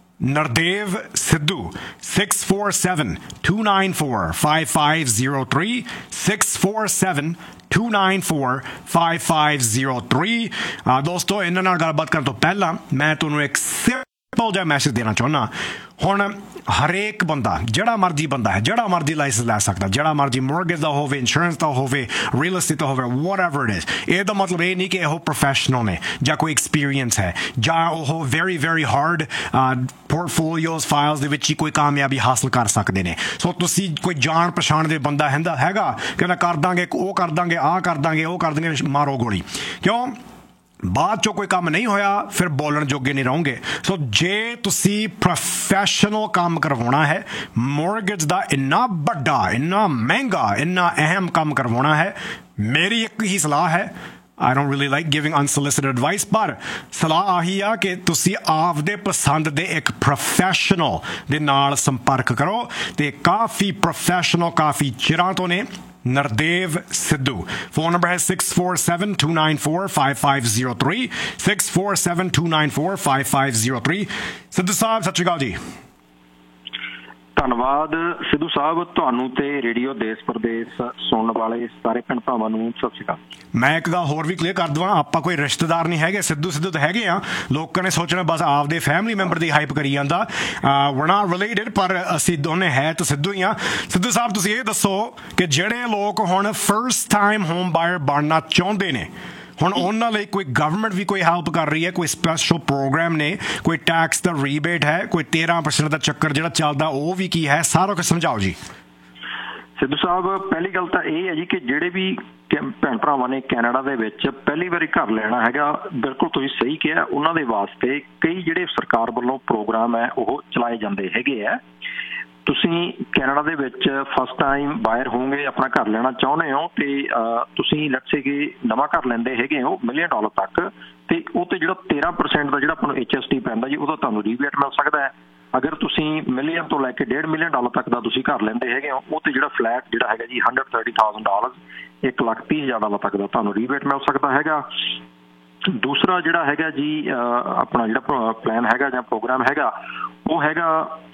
Nardev Sidhu, six four seven two nine four five five zero three, six four seven two nine four five five zero three. ਦੋਸਤੋ, ਇਹਨਾਂ ਨਾਲ ਗੱਲਬਾਤ ਕਰਨ ਤੋਂ ਪਹਿਲਾਂ ਮੈਂ ਤੁਹਾਨੂੰ ਇੱਕ ਸਿੰਪਲ ਜਿਹਾ ਮੈਸੇਜ ਦੇਣਾ ਚਾਹੁੰਦਾ। ਹੁਣ ਹਰੇਕ ਬੰਦਾ, ਜਿਹੜਾ ਮਰਜ਼ੀ ਬੰਦਾ ਹੈ, ਜਿਹੜਾ ਮਰਜ਼ੀ ਲਾਇਸੈਂਸ ਲੈ ਸਕਦਾ, ਜਿਹੜਾ ਮਰਜ਼ੀ ਮੋਰਗੇਜ ਦਾ ਹੋਵੇ, ਇੰਸ਼ੋਰੈਂਸ ਦਾ ਹੋਵੇ, ਰੀਅਲ ਏਸਟੇਟ ਦਾ ਹੋਵੇ, ਵਟਐਵਰ ਇਟ ਇਜ਼। ਇਹਦਾ ਮਤਲਬ ਇਹ ਨਹੀਂ ਕਿ ਇਹੋ ਪ੍ਰੋਫੈਸ਼ਨਲ ਨੇ ਜਾਂ ਕੋਈ ਐਕਸਪੀਰੀਅੰਸ ਹੈ ਜਾਂ ਉਹ ਵੈਰੀ ਵੈਰੀ ਹਾਰਡ ਪੋਰਟਫੋਲੀਓਜ਼, ਫਾਈਲਸ ਦੇ ਵਿੱਚ ਹੀ ਕੋਈ ਕਾਮਯਾਬੀ ਹਾਸਲ ਕਰ ਸਕਦੇ ਨੇ। ਸੋ ਤੁਸੀਂ ਕੋਈ ਜਾਣ ਪਛਾਣ ਦੇ ਬੰਦਾ ਹੈਂਦਾ ਹੈਗਾ, ਕਹਿੰਦਾ ਕਰ ਦਾਂਗੇ, ਉਹ ਕਰ ਦਾਂਗੇ, ਆਹ ਕਰ ਦਾਂਗੇ, ਉਹ ਕਰ ਦਾਂਗੇ, ਮਾਰੋ ਗੋਲੀ। ਕਿਉਂ? ਬਾਅਦ ਚੋਂ ਕੋਈ ਕੰਮ ਨਹੀਂ ਹੋਇਆ, ਫਿਰ ਬੋਲਣ ਜੋਗੇ ਨਹੀਂ ਰਹੋਗੇ। ਸੋ ਜੇ ਤੁਸੀਂ ਪ੍ਰੋਫੈਸ਼ਨਲ ਕੰਮ ਕਰਵਾਉਣਾ ਹੈ, ਮੋਰਗੇਜ ਦਾ ਇੰਨਾ ਵੱਡਾ, ਇੰਨਾ ਮਹਿੰਗਾ, ਇੰਨਾ ਅਹਿਮ ਕੰਮ ਕਰਵਾਉਣਾ ਹੈ, ਮੇਰੀ ਇੱਕ ਹੀ ਸਲਾਹ ਹੈ। I don't really like giving unsolicited advice, ਪਰ ਸਲਾਹ ਆਹੀ ਆ ਕਿ ਤੁਸੀਂ ਆਪਦੇ ਪਸੰਦ ਦੇ ਇੱਕ ਪ੍ਰੋਫੈਸ਼ਨਲ ਦੇ ਨਾਲ ਸੰਪਰਕ ਕਰੋ। ਤੇ ਕਾਫੀ ਪ੍ਰੋਫੈਸ਼ਨਲ ਕਾਫੀ ਚਿਰਾਂ ਤੋਂ ਨੇ। Nardev Sidhu. Phone number has six four seven two nine four five five zero three, six four seven two nine four five five zero three. Sidhu Saab, ਸਤਿ ਸ਼੍ਰੀ ਅਕਾਲ ਜੀ। ਧੰਨਵਾਦ ਸਿੱਧੂ ਸਾਹਿਬ, ਤੁਹਾਨੂੰ ਤੇ ਰੇਡੀਓ ਦੇਸ਼ ਪ੍ਰਦੇਸ਼ ਸੁਣਨ ਵਾਲੇ ਸਾਰੇ ਭੈਣ ਭਰਾਵਾਂ ਨੂੰ ਸਤਿ ਸ਼੍ਰੀ ਅਕਾਲ। ਮੈਂ ਇੱਕ ਗੱਲ ਹੋਰ ਵੀ ਕਲੀਅਰ ਕਰ ਦੇਵਾਂ, ਆਪਾਂ ਕੋਈ ਰਿਸ਼ਤੇਦਾਰ ਨਹੀਂ ਹੈਗੇ। ਸਿੱਧੂ ਸਿੱਧੂ ਤਾਂ ਹੈਗੇ ਆ, ਲੋਕਾਂ ਨੇ ਸੋਚਣਾ ਬਸ ਆਪਦੇ ਫੈਮਿਲੀ ਮੈਂਬਰ ਦੀ ਹਾਈਪ ਕਰੀ ਜਾਂਦਾ। we're not related, ਪਰ ਅਸੀਂ ਦੋਨੇ ਹੈ ਤਾਂ ਸਿੱਧੂ ਹੀ ਆ। ਸਿੱਧੂ ਸਾਹਿਬ, ਤੁਸੀਂ ਇਹ ਦੱਸੋ ਕਿ ਜਿਹੜੇ ਲੋਕ ਹੁਣ ਫਰਸਟ ਟਾਈਮ ਹੋਮ ਬਾਇਰ ਬਣਨਾ ਚਾਹੁੰਦੇ ਨੇ, ਹੁਣ ਉਹਨਾਂ ਲਈ ਕੋਈ ਗਵਰਨਮੈਂਟ ਵੀ ਕੋਈ ਹੈਲਪ ਕਰ ਰਹੀ ਹੈ, ਕੋਈ ਸਪੈਸ਼ਲ ਪ੍ਰੋਗਰਾਮ ਨੇ, ਕੋਈ ਟੈਕਸ ਦਾ ਰੀਬੇਟ ਹੈ, ਕੋਈ ਤੇਰਾਂ ਪਰਸੈਂਟ ਦਾ ਚੱਕਰ ਜਿਹੜਾ ਚੱਲਦਾ ਉਹ ਵੀ ਕੀ ਹੈ, ਸਾਰਾ ਕੁਝ ਸਮਝਾਓ ਜੀ। ਸਿੱਧੂ ਸਾਹਿਬ, ਪਹਿਲੀ ਗੱਲ ਤਾਂ ਇਹ ਹੈ ਜੀ ਕਿ ਜਿਹੜੇ ਵੀ ਭੈਣ ਭਰਾਵਾਂ ਨੇ ਕੈਨੇਡਾ ਦੇ ਵਿੱਚ ਪਹਿਲੀ ਵਾਰੀ ਘਰ ਲੈਣਾ ਹੈਗਾ, ਬਿਲਕੁਲ ਤੁਸੀਂ ਸਹੀ ਕਿਹਾ, ਉਹਨਾਂ ਦੇ ਵਾਸਤੇ ਕਈ ਜਿਹੜੇ ਸਰਕਾਰ ਵੱਲੋਂ ਪ੍ਰੋਗਰਾਮ ਹੈ ਉਹ ਚਲਾਏ ਜਾਂਦੇ ਹੈਗੇ ਆ। ਤੁਸੀਂ ਕੈਨੇਡਾ ਦੇ ਵਿੱਚ ਫਸਟ ਟਾਈਮ ਬਾਇਰ ਹੋਵੋਗੇ, ਆਪਣਾ ਘਰ ਲੈਣਾ ਚਾਹੁੰਦੇ ਹੋ ਤੇ ਤੁਸੀਂ ਲੈਟਸ ਸੇ ਕਿ ਨਵਾਂ ਘਰ ਲੈਂਦੇ ਹੈਗੇ ਹੋ ਮਿਲੀਅਨ ਡਾਲਰ ਤੱਕ, ਤੇ ਉਹ ਤੇ ਜਿਹੜਾ ਤੇਰਾਂ ਪਰਸੈਂਟ ਦਾ ਜਿਹੜਾ ਆਪਾਂ ਨੂੰ ਐਚ ਐਸ ਟੀ ਪੈਂਦਾ ਜੀ, ਉਹਦਾ ਤੁਹਾਨੂੰ ਰੀਬੇਟ ਮਿਲ ਸਕਦਾ ਹੈ। ਅਗਰ ਤੁਸੀਂ ਮਿਲੀਅਨ ਤੋਂ ਲੈ ਕੇ ਡੇਢ ਮਿਲੀਅਨ ਡਾਲਰ ਤੱਕ ਦਾ ਤੁਸੀਂ ਘਰ ਲੈਂਦੇ ਹੈਗੇ ਹੋ, ਉਹ ਤੇ ਜਿਹੜਾ ਫਲੈਟ ਜਿਹੜਾ ਹੈਗਾ ਜੀ ਹੰਡਰਡ ਥਰਟੀ ਥਾਊਜ਼ੈਂਡ ਡਾਲਰ, ਇੱਕ ਲੱਖ ਤੀਹ ਹਜ਼ਾਰ ਡਾਲਰ ਤੱਕ ਦਾ ਤੁਹਾਨੂੰ ਰੀਬੇਟ ਮਿਲ ਸਕਦਾ ਹੈਗਾ। ਦੂਸਰਾ ਜਿਹੜਾ ਹੈਗਾ ਜੀ ਆਪਣਾ ਜਿਹੜਾ ਪਲਾਨ ਹੈਗਾ ਜਾਂ ਪ੍ਰੋਗਰਾਮ ਹੈਗਾ ਉਹ ਹੈਗਾ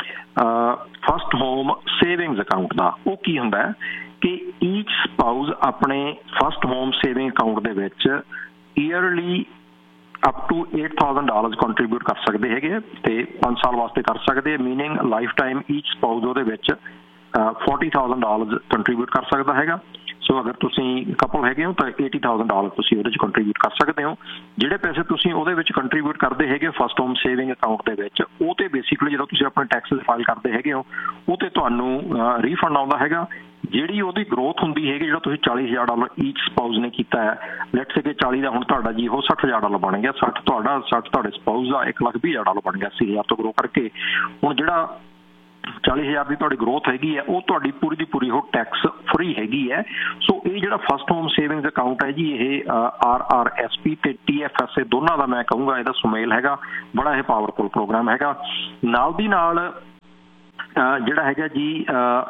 ਫਸਟ ਹੋਮ ਸੇਵਿੰਗਸ ਅਕਾਊਂਟ ਦਾ। ਉਹ ਕੀ ਹੁੰਦਾ ਹੈ ਕਿ ਈਚ ਸਪਾਊਸ ਆਪਣੇ ਫਸਟ ਹੋਮ ਸੇਵਿੰਗ ਅਕਾਊਂਟ ਦੇ ਵਿੱਚ yearly up to eight thousand dollars contribute ਕਰ ਸਕਦੇ ਹੈਗੇ ਤੇ ਪੰਜ ਸਾਲ ਵਾਸਤੇ ਕਰ ਸਕਦੇ, ਮੀਨਿੰਗ ਲਾਈਫ ਟਾਈਮ ਈਚ ਸਪਾਊਸ ਉਹਦੇ ਵਿੱਚ ਫੋਰਟੀ ਥਾਊਜ਼ੈਂਡ ਡਾਲਰਸ ਕੰਟਰੀਬਿਊਟ ਕਰ ਸਕਦਾ ਹੈਗਾ। ਸੋ ਅਗਰ ਤੁਸੀਂ ਕਪਲ ਹੈਗੇ ਹੋ ਤਾਂ ਏਟੀ ਥਾਊਜ਼ੈਂਡ ਡਾਲਰ ਤੁਸੀਂ ਉਹਦੇ 'ਚ ਕੰਟਰੀਬਿਊਟ ਕਰ ਸਕਦੇ ਹੋ। ਜਿਹੜੇ ਪੈਸੇ ਤੁਸੀਂ ਉਹਦੇ ਵਿੱਚ ਕੰਟਰੀਬਿਊਟ ਕਰਦੇ ਹੈਗੇ ਫਸਟ ਹੋਮ ਸੇਵਿੰਗ ਅਕਾਊਂਟ ਦੇ ਵਿੱਚ, ਉਹ ਤੇ ਬੇਸਿਕਲੀ ਜਦੋਂ ਤੁਸੀਂ ਆਪਣੇ ਟੈਕਸਿਸ ਫਾਈਲ ਕਰਦੇ ਹੈਗੇ ਹੋ ਉਹ ਤੇ ਤੁਹਾਨੂੰ ਰੀਫੰਡ ਆਉਂਦਾ ਹੈਗਾ। ਜਿਹੜੀ ਉਹਦੀ ਗਰੋਥ ਹੁੰਦੀ ਹੈਗੀ, ਜਿਹੜਾ ਤੁਸੀਂ ਚਾਲੀ ਹਜ਼ਾਰ ਡਾਲਰ ਈਚ ਸਪਾਊਸ ਨੇ ਕੀਤਾ ਹੈ, ਲੈਟਸ ਸੇ ਕਿ ਚਾਲੀ ਦਾ ਹੁਣ ਤੁਹਾਡਾ ਜੀ ਉਹ ਸੱਠ ਹਜ਼ਾਰ ਡਾਲਰ ਬਣ ਗਿਆ, ਸੱਠ ਤੁਹਾਡਾ ਸੱਠ ਤੁਹਾਡੇ ਸਪਾਊਸ ਦਾ ਇੱਕ ਲੱਖ ਵੀਹ ਹਜ਼ਾਰ ਡਾਲਰ ਬਣ ਗਿਆ ਅੱਸੀ ਹਜ਼ਾਰ ਤੋਂ ਗਰੋ ਕਰਕੇ। ਹੁਣ ਜਿਹੜਾ ਚਾਲੀ ਹਜ਼ਾਰ ਦੀ ਤੁਹਾਡੀ ਗਰੋਥ ਹੈਗੀ ਹੈ ਉਹ ਤੁਹਾਡੀ ਪੂਰੀ ਦੀ ਪੂਰੀ ਉਹ ਟੈਕਸ ਫਰੀ ਹੈਗੀ ਹੈ। ਸੋ ਇਹ ਜਿਹੜਾ ਫਸਟ ਹੋਮ ਸੇਵਿੰਗਸ ਅਕਾਊਂਟ ਹੈ ਜੀ, ਇਹ ਆਰ ਆਰ ਐਸ ਪੀ ਤੇ ਟੀ ਐਫ ਐਸ ਏ ਦੋਨਾਂ ਦਾ ਮੈਂ ਕਹੂੰਗਾ ਇਹਦਾ ਸੁਮੇਲ ਹੈਗਾ, ਬੜਾ ਇਹ ਪਾਵਰਫੁਲ ਪ੍ਰੋਗਰਾਮ ਹੈਗਾ। ਨਾਲ ਦੀ ਨਾਲ ਜਿਹੜਾ ਹੈਗਾ ਜੀ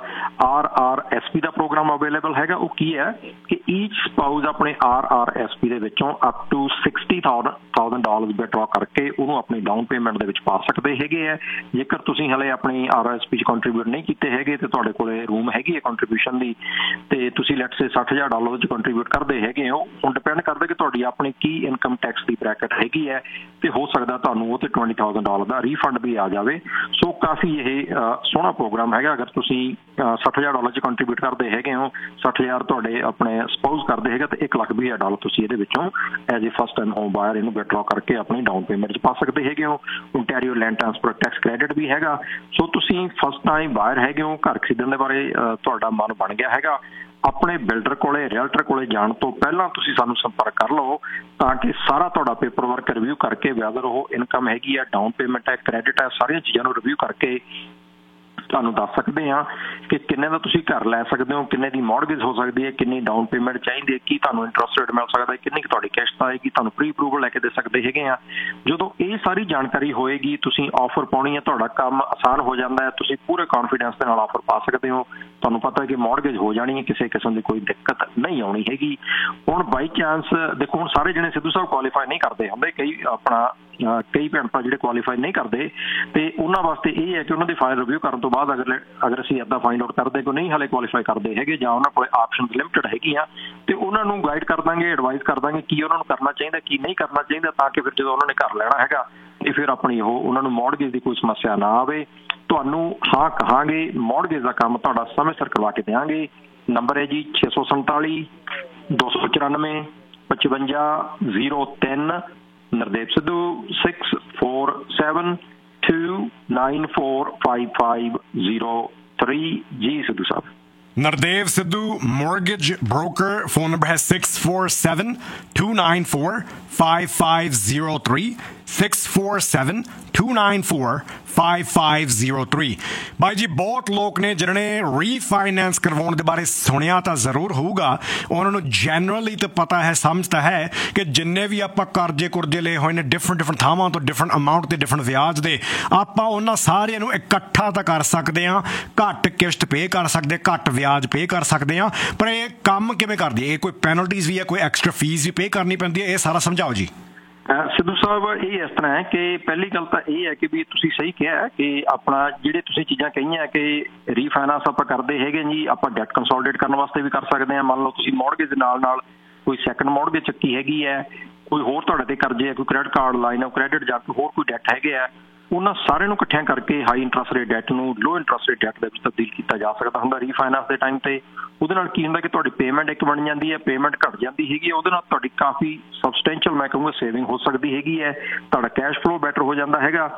ਆਰ ਆਰ ਐਸ ਪੀ ਦਾ ਪ੍ਰੋਗਰਾਮ ਅਵੇਲੇਬਲ ਹੈਗਾ। ਉਹ ਕੀ ਹੈ ਕਿ ਈਚ ਸਪਾਊਸ ਆਪਣੇ ਆਰ ਆਰ ਐਸ ਪੀ ਦੇ ਵਿੱਚੋਂ up two sixty thousand dollar withdraw ਕਰਕੇ ਉਹਨੂੰ ਆਪਣੀ ਡਾਊਨ ਪੇਮੈਂਟ ਦੇ ਵਿੱਚ ਪਾ ਸਕਦੇ ਹੈਗੇ ਹੈ। ਜੇਕਰ ਤੁਸੀਂ ਹਲੇ ਆਪਣੀ ਆਰ ਆਰ ਐਸ ਪੀ 'ਚ ਕੰਟਰੀਬਿਊਟ ਨਹੀਂ ਕੀਤੇ ਹੈਗੇ ਤੇ ਤੁਹਾਡੇ ਕੋਲੇ ਰੂਮ ਹੈਗੀ ਹੈ ਕੰਟਰੀਬਿਊਸ਼ਨ ਦੀ, ਤੇ ਤੁਸੀਂ ਲੈਟਸ ਸੇ ਸੱਠ ਹਜ਼ਾਰ ਡਾਲਰ 'ਚ ਕੰਟਰੀਬਿਊਟ ਕਰਦੇ ਹੈਗੇ ਹੋ, ਹੁਣ ਡਿਪੈਂਡ ਕਰਦਾ ਕਿ ਤੁਹਾਡੀ ਆਪਣੀ ਕੀ ਇਨਕਮ ਟੈਕਸ ਦੀ ਬ੍ਰੈਕਟ ਹੈਗੀ ਹੈ ਤੇ ਹੋ ਸਕਦਾ ਤੁਹਾਨੂੰ ਉਹ ਤੇ ਟਵੈਂਟੀ ਥਾਊਜ਼ੈਂਡ ਡਾਲਰ ਦਾ ਰੀਫੰਡ ਵੀ ਆ ਜਾਵੇ। ਸੋ ਕਾਫੀ ਇਹ ਸੋਹਣਾ ਪ੍ਰੋਗਰਾਮ ਹੈਗਾ। ਅਗਰ ਤੁਸੀਂ ਸੱਠ ਹਜ਼ਾਰ ਡਾਲਰ 'ਚ ਕੰਟਰੀਬਿਊਟ ਕਰਦੇ ਹੈਗੇ ਹੋ, ਸੱਠ ਹਜ਼ਾਰ ਤੁਹਾਡੇ ਆਪਣੇ ਸਪਾਊਸ ਕਰਦੇ ਹੈਗਾ ਤੇ ਇੱਕ ਲੱਖ ਵੀਹ ਹਜ਼ਾਰ ਡਾਲਰ ਤੁਸੀਂ ਇਹਦੇ ਵਿੱਚੋਂ as a first time home ਬਾਇਰ ਇਹਨੂੰ ਵਿਡਰਾ ਕਰਕੇ ਆਪਣੀ ਡਾਊਨ ਪੇਮੈਂਟ 'ਚ ਪਾ ਸਕਦੇ ਹੈਗੇ ਹੋ। Ontario land transfer tax credit ਵੀ ਹੈਗਾ। ਸੋ ਤੁਸੀਂ ਫਸਟ ਟਾਈਮ ਬਾਇਰ ਹੈਗੇ ਹੋ, ਘਰ ਖਰੀਦਣ ਦੇ ਬਾਰੇ ਤੁਹਾਡਾ ਮਨ ਬਣ ਗਿਆ ਹੈਗਾ, ਆਪਣੇ ਬਿਲਡਰ ਕੋਲੇ ਰੀਅਲਟਰ ਕੋਲੇ ਜਾਣ ਤੋਂ ਪਹਿਲਾਂ ਤੁਸੀਂ ਸਾਨੂੰ ਸੰਪਰਕ ਕਰ ਲਓ ਤਾਂ ਕਿ ਸਾਰਾ ਤੁਹਾਡਾ ਪੇਪਰ ਵਰਕ ਰਿਵਿਊ ਕਰਕੇ ਵੈਦਰ ਉਹ ਇਨਕਮ ਹੈਗੀ ਆ, ਡਾਊਨ ਪੇਮੈਂਟ ਹੈ, ਕ੍ਰੈਡਿਟ ਹੈ, ਸਾਰੀਆਂ ਚੀਜ਼ਾਂ ਨੂੰ ਰਿਵਿਊ ਕਰਕੇ ਤੁਹਾਨੂੰ ਦੱਸ ਸਕਦੇ ਹਾਂ ਕਿ ਕਿੰਨੇ ਦਾ ਤੁਸੀਂ ਘਰ ਲੈ ਸਕਦੇ ਹੋ, ਕਿੰਨੇ ਦੀ ਮੌਰਗੇਜ ਹੋ ਸਕਦੀ ਹੈ, ਕਿੰਨੀ ਡਾਊਨ ਪੇਮੈਂਟ ਚਾਹੀਦੀ ਹੈ, ਕੀ ਤੁਹਾਨੂੰ ਇੰਟਰਸਟ ਰੇਟ ਮਿਲ ਸਕਦਾ ਹੈ, ਕਿੰਨੀ ਕੁ ਤੁਹਾਡੀ ਕਿਸ਼ਤ ਆਏਗੀ, ਤੁਹਾਨੂੰ ਪ੍ਰੀ ਅਪਰੂਵਲ ਲੈ ਕੇ ਦੇ ਸਕਦੇ ਹੈਗੇ ਆ। ਜਦੋਂ ਇਹ ਸਾਰੀ ਜਾਣਕਾਰੀ ਹੋਏਗੀ ਤੁਸੀਂ ਆਫਰ ਪਾਉਣੀ ਹੈ, ਤੁਹਾਡਾ ਕੰਮ ਆਸਾਨ ਹੋ ਜਾਂਦਾ ਹੈ, ਤੁਸੀਂ ਪੂਰੇ ਕੌਨਫੀਡੈਂਸ ਦੇ ਨਾਲ ਆਫਰ ਪਾ ਸਕਦੇ ਹੋ। ਤੁਹਾਨੂੰ ਪਤਾ ਹੈ ਕਿ ਮੌਰਗੇਜ ਹੋ ਜਾਣੀ ਹੈ, ਕਿਸੇ ਕਿਸਮ ਦੀ ਕੋਈ ਦਿੱਕਤ ਨਹੀਂ ਆਉਣੀ ਹੈਗੀ। ਹੁਣ ਬਾਈ ਚਾਂਸ ਦੇਖੋ, ਹੁਣ ਸਾਰੇ ਜਣੇ ਸਿੱਧੂ ਸਾਹਿਬ ਕੁਆਲੀਫਾਈ ਨਹੀਂ ਕਰਦੇ ਹੁੰਦੇ, ਕਈ ਆਪਣਾ ਕਈ ਭੈਣ ਭਰਾ ਜਿਹੜੇ ਕੁਆਲੀਫਾਈ ਨਹੀਂ ਕਰਦੇ ਤੇ ਉਹਨਾਂ ਵਾਸਤੇ ਇਹ ਹੈ ਕਿ ਉਹਨਾਂ ਦੀ ਫਾਈਲ ਰਿਵਿਊ ਕਰਨ ਤੋਂ ਬਾਅਦ ਅਗਰ ਅਗਰ ਅਸੀਂ ਇੱਦਾਂ ਫਾਈਂਡ ਆਊਟ ਕਰਦੇ ਕਿ ਨਹੀਂ ਹਾਲੇ ਕੁਆਲੀਫਾਈ ਕਰਦੇ ਹੈਗੇ ਜਾਂ ਉਹਨਾਂ ਕੋਲ ਆਪਸ਼ਨਸ ਲਿਮਿਟਡ ਹੈਗੀਆਂ ਤੇ ਉਹਨਾਂ ਨੂੰ ਗਾਈਡ ਕਰ ਦਾਂਗੇ, ਐਡਵਾਈਸ ਕਰ ਦਾਂਗੇ ਕੀ ਉਹਨਾਂ ਨੂੰ ਕਰਨਾ ਚਾਹੀਦਾ ਕੀ ਨਹੀਂ ਕਰਨਾ ਚਾਹੀਦਾ, ਤਾਂ ਕਿ ਫਿਰ ਜਦੋਂ ਉਹਨਾਂ ਨੇ ਘਰ ਲੈਣਾ ਹੈਗਾ ਤੇ ਫਿਰ ਆਪਣੀ ਉਹ ਉਹਨਾਂ ਨੂੰ ਮੌਰਗੇਜ ਦੀ ਕੋਈ ਸਮੱਸਿਆ ਨਾ ਆਵੇ। ਤੁਹਾਨੂੰ ਹਾਂ ਕਹਾਂਗੇ ਮੌਰਗੇਜ ਦਾ ਕੰਮ ਤੁਹਾਡਾ ਸਮੇਂ ਸਿਰ ਕਰਵਾ ਕੇ ਦਿਆਂਗੇ। ਨੰਬਰ ਹੈ ਜੀ ਛੇ ਸੌ ਸੰਤਾਲੀ ਦੋ ਸੌ ਚੁਰਾਨਵੇਂ ਪਚਵੰਜਾ ਜ਼ੀਰੋ ਤਿੰਨ। Nardev Sidhu six four seven two nine four five five zero three ਜੀ ਸਿੱਧੂ ਸਾਹਿਬ। Nardev Sidhu, mortgage broker. Phone number has six four seven two nine four five five zero three. six four seven two nine four five five zero three. ਭਾਈ ਜੀ ਬਹੁਤ ਲੋਕ ਨੇ ਜਿਨ੍ਹਾਂ ਨੇ refinance ਕਰਵਾਉਣ ਦੇ ਬਾਰੇ ਸੁਣਿਆ ਤਾਂ ਜ਼ਰੂਰ ਹੋਊਗਾ, ਉਹਨਾਂ ਨੂੰ ਜਨਰਲੀ ਤਾਂ ਪਤਾ ਹੈ, ਸਮਝ ਤਾਂ ਹੈ ਕਿ ਜਿੰਨੇ ਵੀ ਆਪਾਂ ਕਰਜ਼ੇ ਕੁਰਜ਼ੇ ਲਏ ਹੋਏ ਨੇ ਡਿਫਰੈਂਟ ਡਿਫਰੈਂਟ ਥਾਵਾਂ ਤੋਂ, ਡਿਫਰੈਂਟ ਅਮਾਊਂਟ ਤੇ ਡਿਫਰੈਂਟ ਵਿਆਜ ਦੇ, ਆਪਾਂ ਉਹਨਾਂ ਸਾਰਿਆਂ ਨੂੰ ਇਕੱਠਾ ਤਾਂ ਕਰ ਸਕਦੇ ਹਾਂ, ਘੱਟ ਕਿਸ਼ਤ ਪੇ ਕਰ ਸਕਦੇ, ਘੱਟ ਵਿਆਜ ਪੇ ਕਰ ਸਕਦੇ ਹਾਂ, ਪਰ ਇਹ ਕੰਮ ਕਿਵੇਂ ਕਰਦੀ ਹੈ? ਇਹ ਕੋਈ ਪੈਨਲਟੀਜ਼ ਵੀ ਹੈ, ਕੋਈ ਐਕਸਟਰਾ ਫੀਸ ਵੀ ਪੇ ਕਰਨੀ ਪੈਂਦੀ ਹੈ? ਇਹ ਸਾਰਾ ਸਮਝਾਓ ਜੀ। ਸਿੱਧੂ ਸਾਹਿਬ ਇਹ ਇਸ ਤਰ੍ਹਾਂ ਹੈ ਕਿ ਪਹਿਲੀ ਗੱਲ ਤਾਂ ਇਹ ਹੈ ਕਿ ਵੀ ਤੁਸੀਂ ਸਹੀ ਕਿਹਾ ਕਿ ਆਪਣਾ ਜਿਹੜੇ ਤੁਸੀਂ ਚੀਜ਼ਾਂ ਕਹੀਆਂ ਕਿ ਰੀਫਾਈਨਾਂਸ ਆਪਾਂ ਕਰਦੇ ਹੈਗੇ ਜੀ, ਆਪਾਂ ਡੈਟ ਕੰਸੋਲੀਡੇਟ ਕਰਨ ਵਾਸਤੇ ਵੀ ਕਰ ਸਕਦੇ ਹਾਂ। ਮੰਨ ਲਓ ਤੁਸੀਂ ਮੌਰਗੇਜ ਦੇ ਨਾਲ ਨਾਲ ਕੋਈ ਸੈਕੰਡ ਮੌਰਗੇਜ ਚੱਕੀ ਹੈਗੀ ਹੈ, ਕੋਈ ਹੋਰ ਤੁਹਾਡੇ ਤੇ ਕਰਜ਼ੇ ਹੈ, ਕੋਈ credit card, line of credit ਜਾਂ ਕੋਈ ਹੋਰ ਕੋਈ ਡੈਟ ਹੈਗੇ ਆ, ਉਹਨਾਂ ਸਾਰਿਆਂ ਨੂੰ ਇਕੱਠਿਆਂ ਕਰਕੇ ਹਾਈ ਇੰਟਰਸਟ ਰੇਟ ਡੈਟ ਨੂੰ ਲੋ ਇੰਟਰਸਟ ਰੇਟ ਡੈਟ ਦੇ ਵਿੱਚ ਤਬਦੀਲ ਕੀਤਾ ਜਾ ਸਕਦਾ ਹੁੰਦਾ ਰੀਫਾਈਨਾਂਸ ਦੇ ਟਾਈਮ ਤੇ। ਉਹਦੇ ਨਾਲ ਕੀ ਹੁੰਦਾ ਕਿ ਤੁਹਾਡੀ ਪੇਮੈਂਟ ਇੱਕ ਬਣ ਜਾਂਦੀ ਹੈ, ਪੇਮੈਂਟ ਘੱਟ ਜਾਂਦੀ ਹੈਗੀ, ਉਹਦੇ ਨਾਲ ਤੁਹਾਡੀ ਕਾਫੀ ਸਬਸਟੈਂਸ਼ੀਅਲ ਮੈਂ ਕਹੂੰਗਾ ਸੇਵਿੰਗ ਹੋ ਸਕਦੀ ਹੈਗੀ ਹੈ, ਤੁਹਾਡਾ ਕੈਸ਼ ਫਲੋ ਬੈਟਰ ਹੋ ਜਾਂਦਾ ਹੈਗਾ।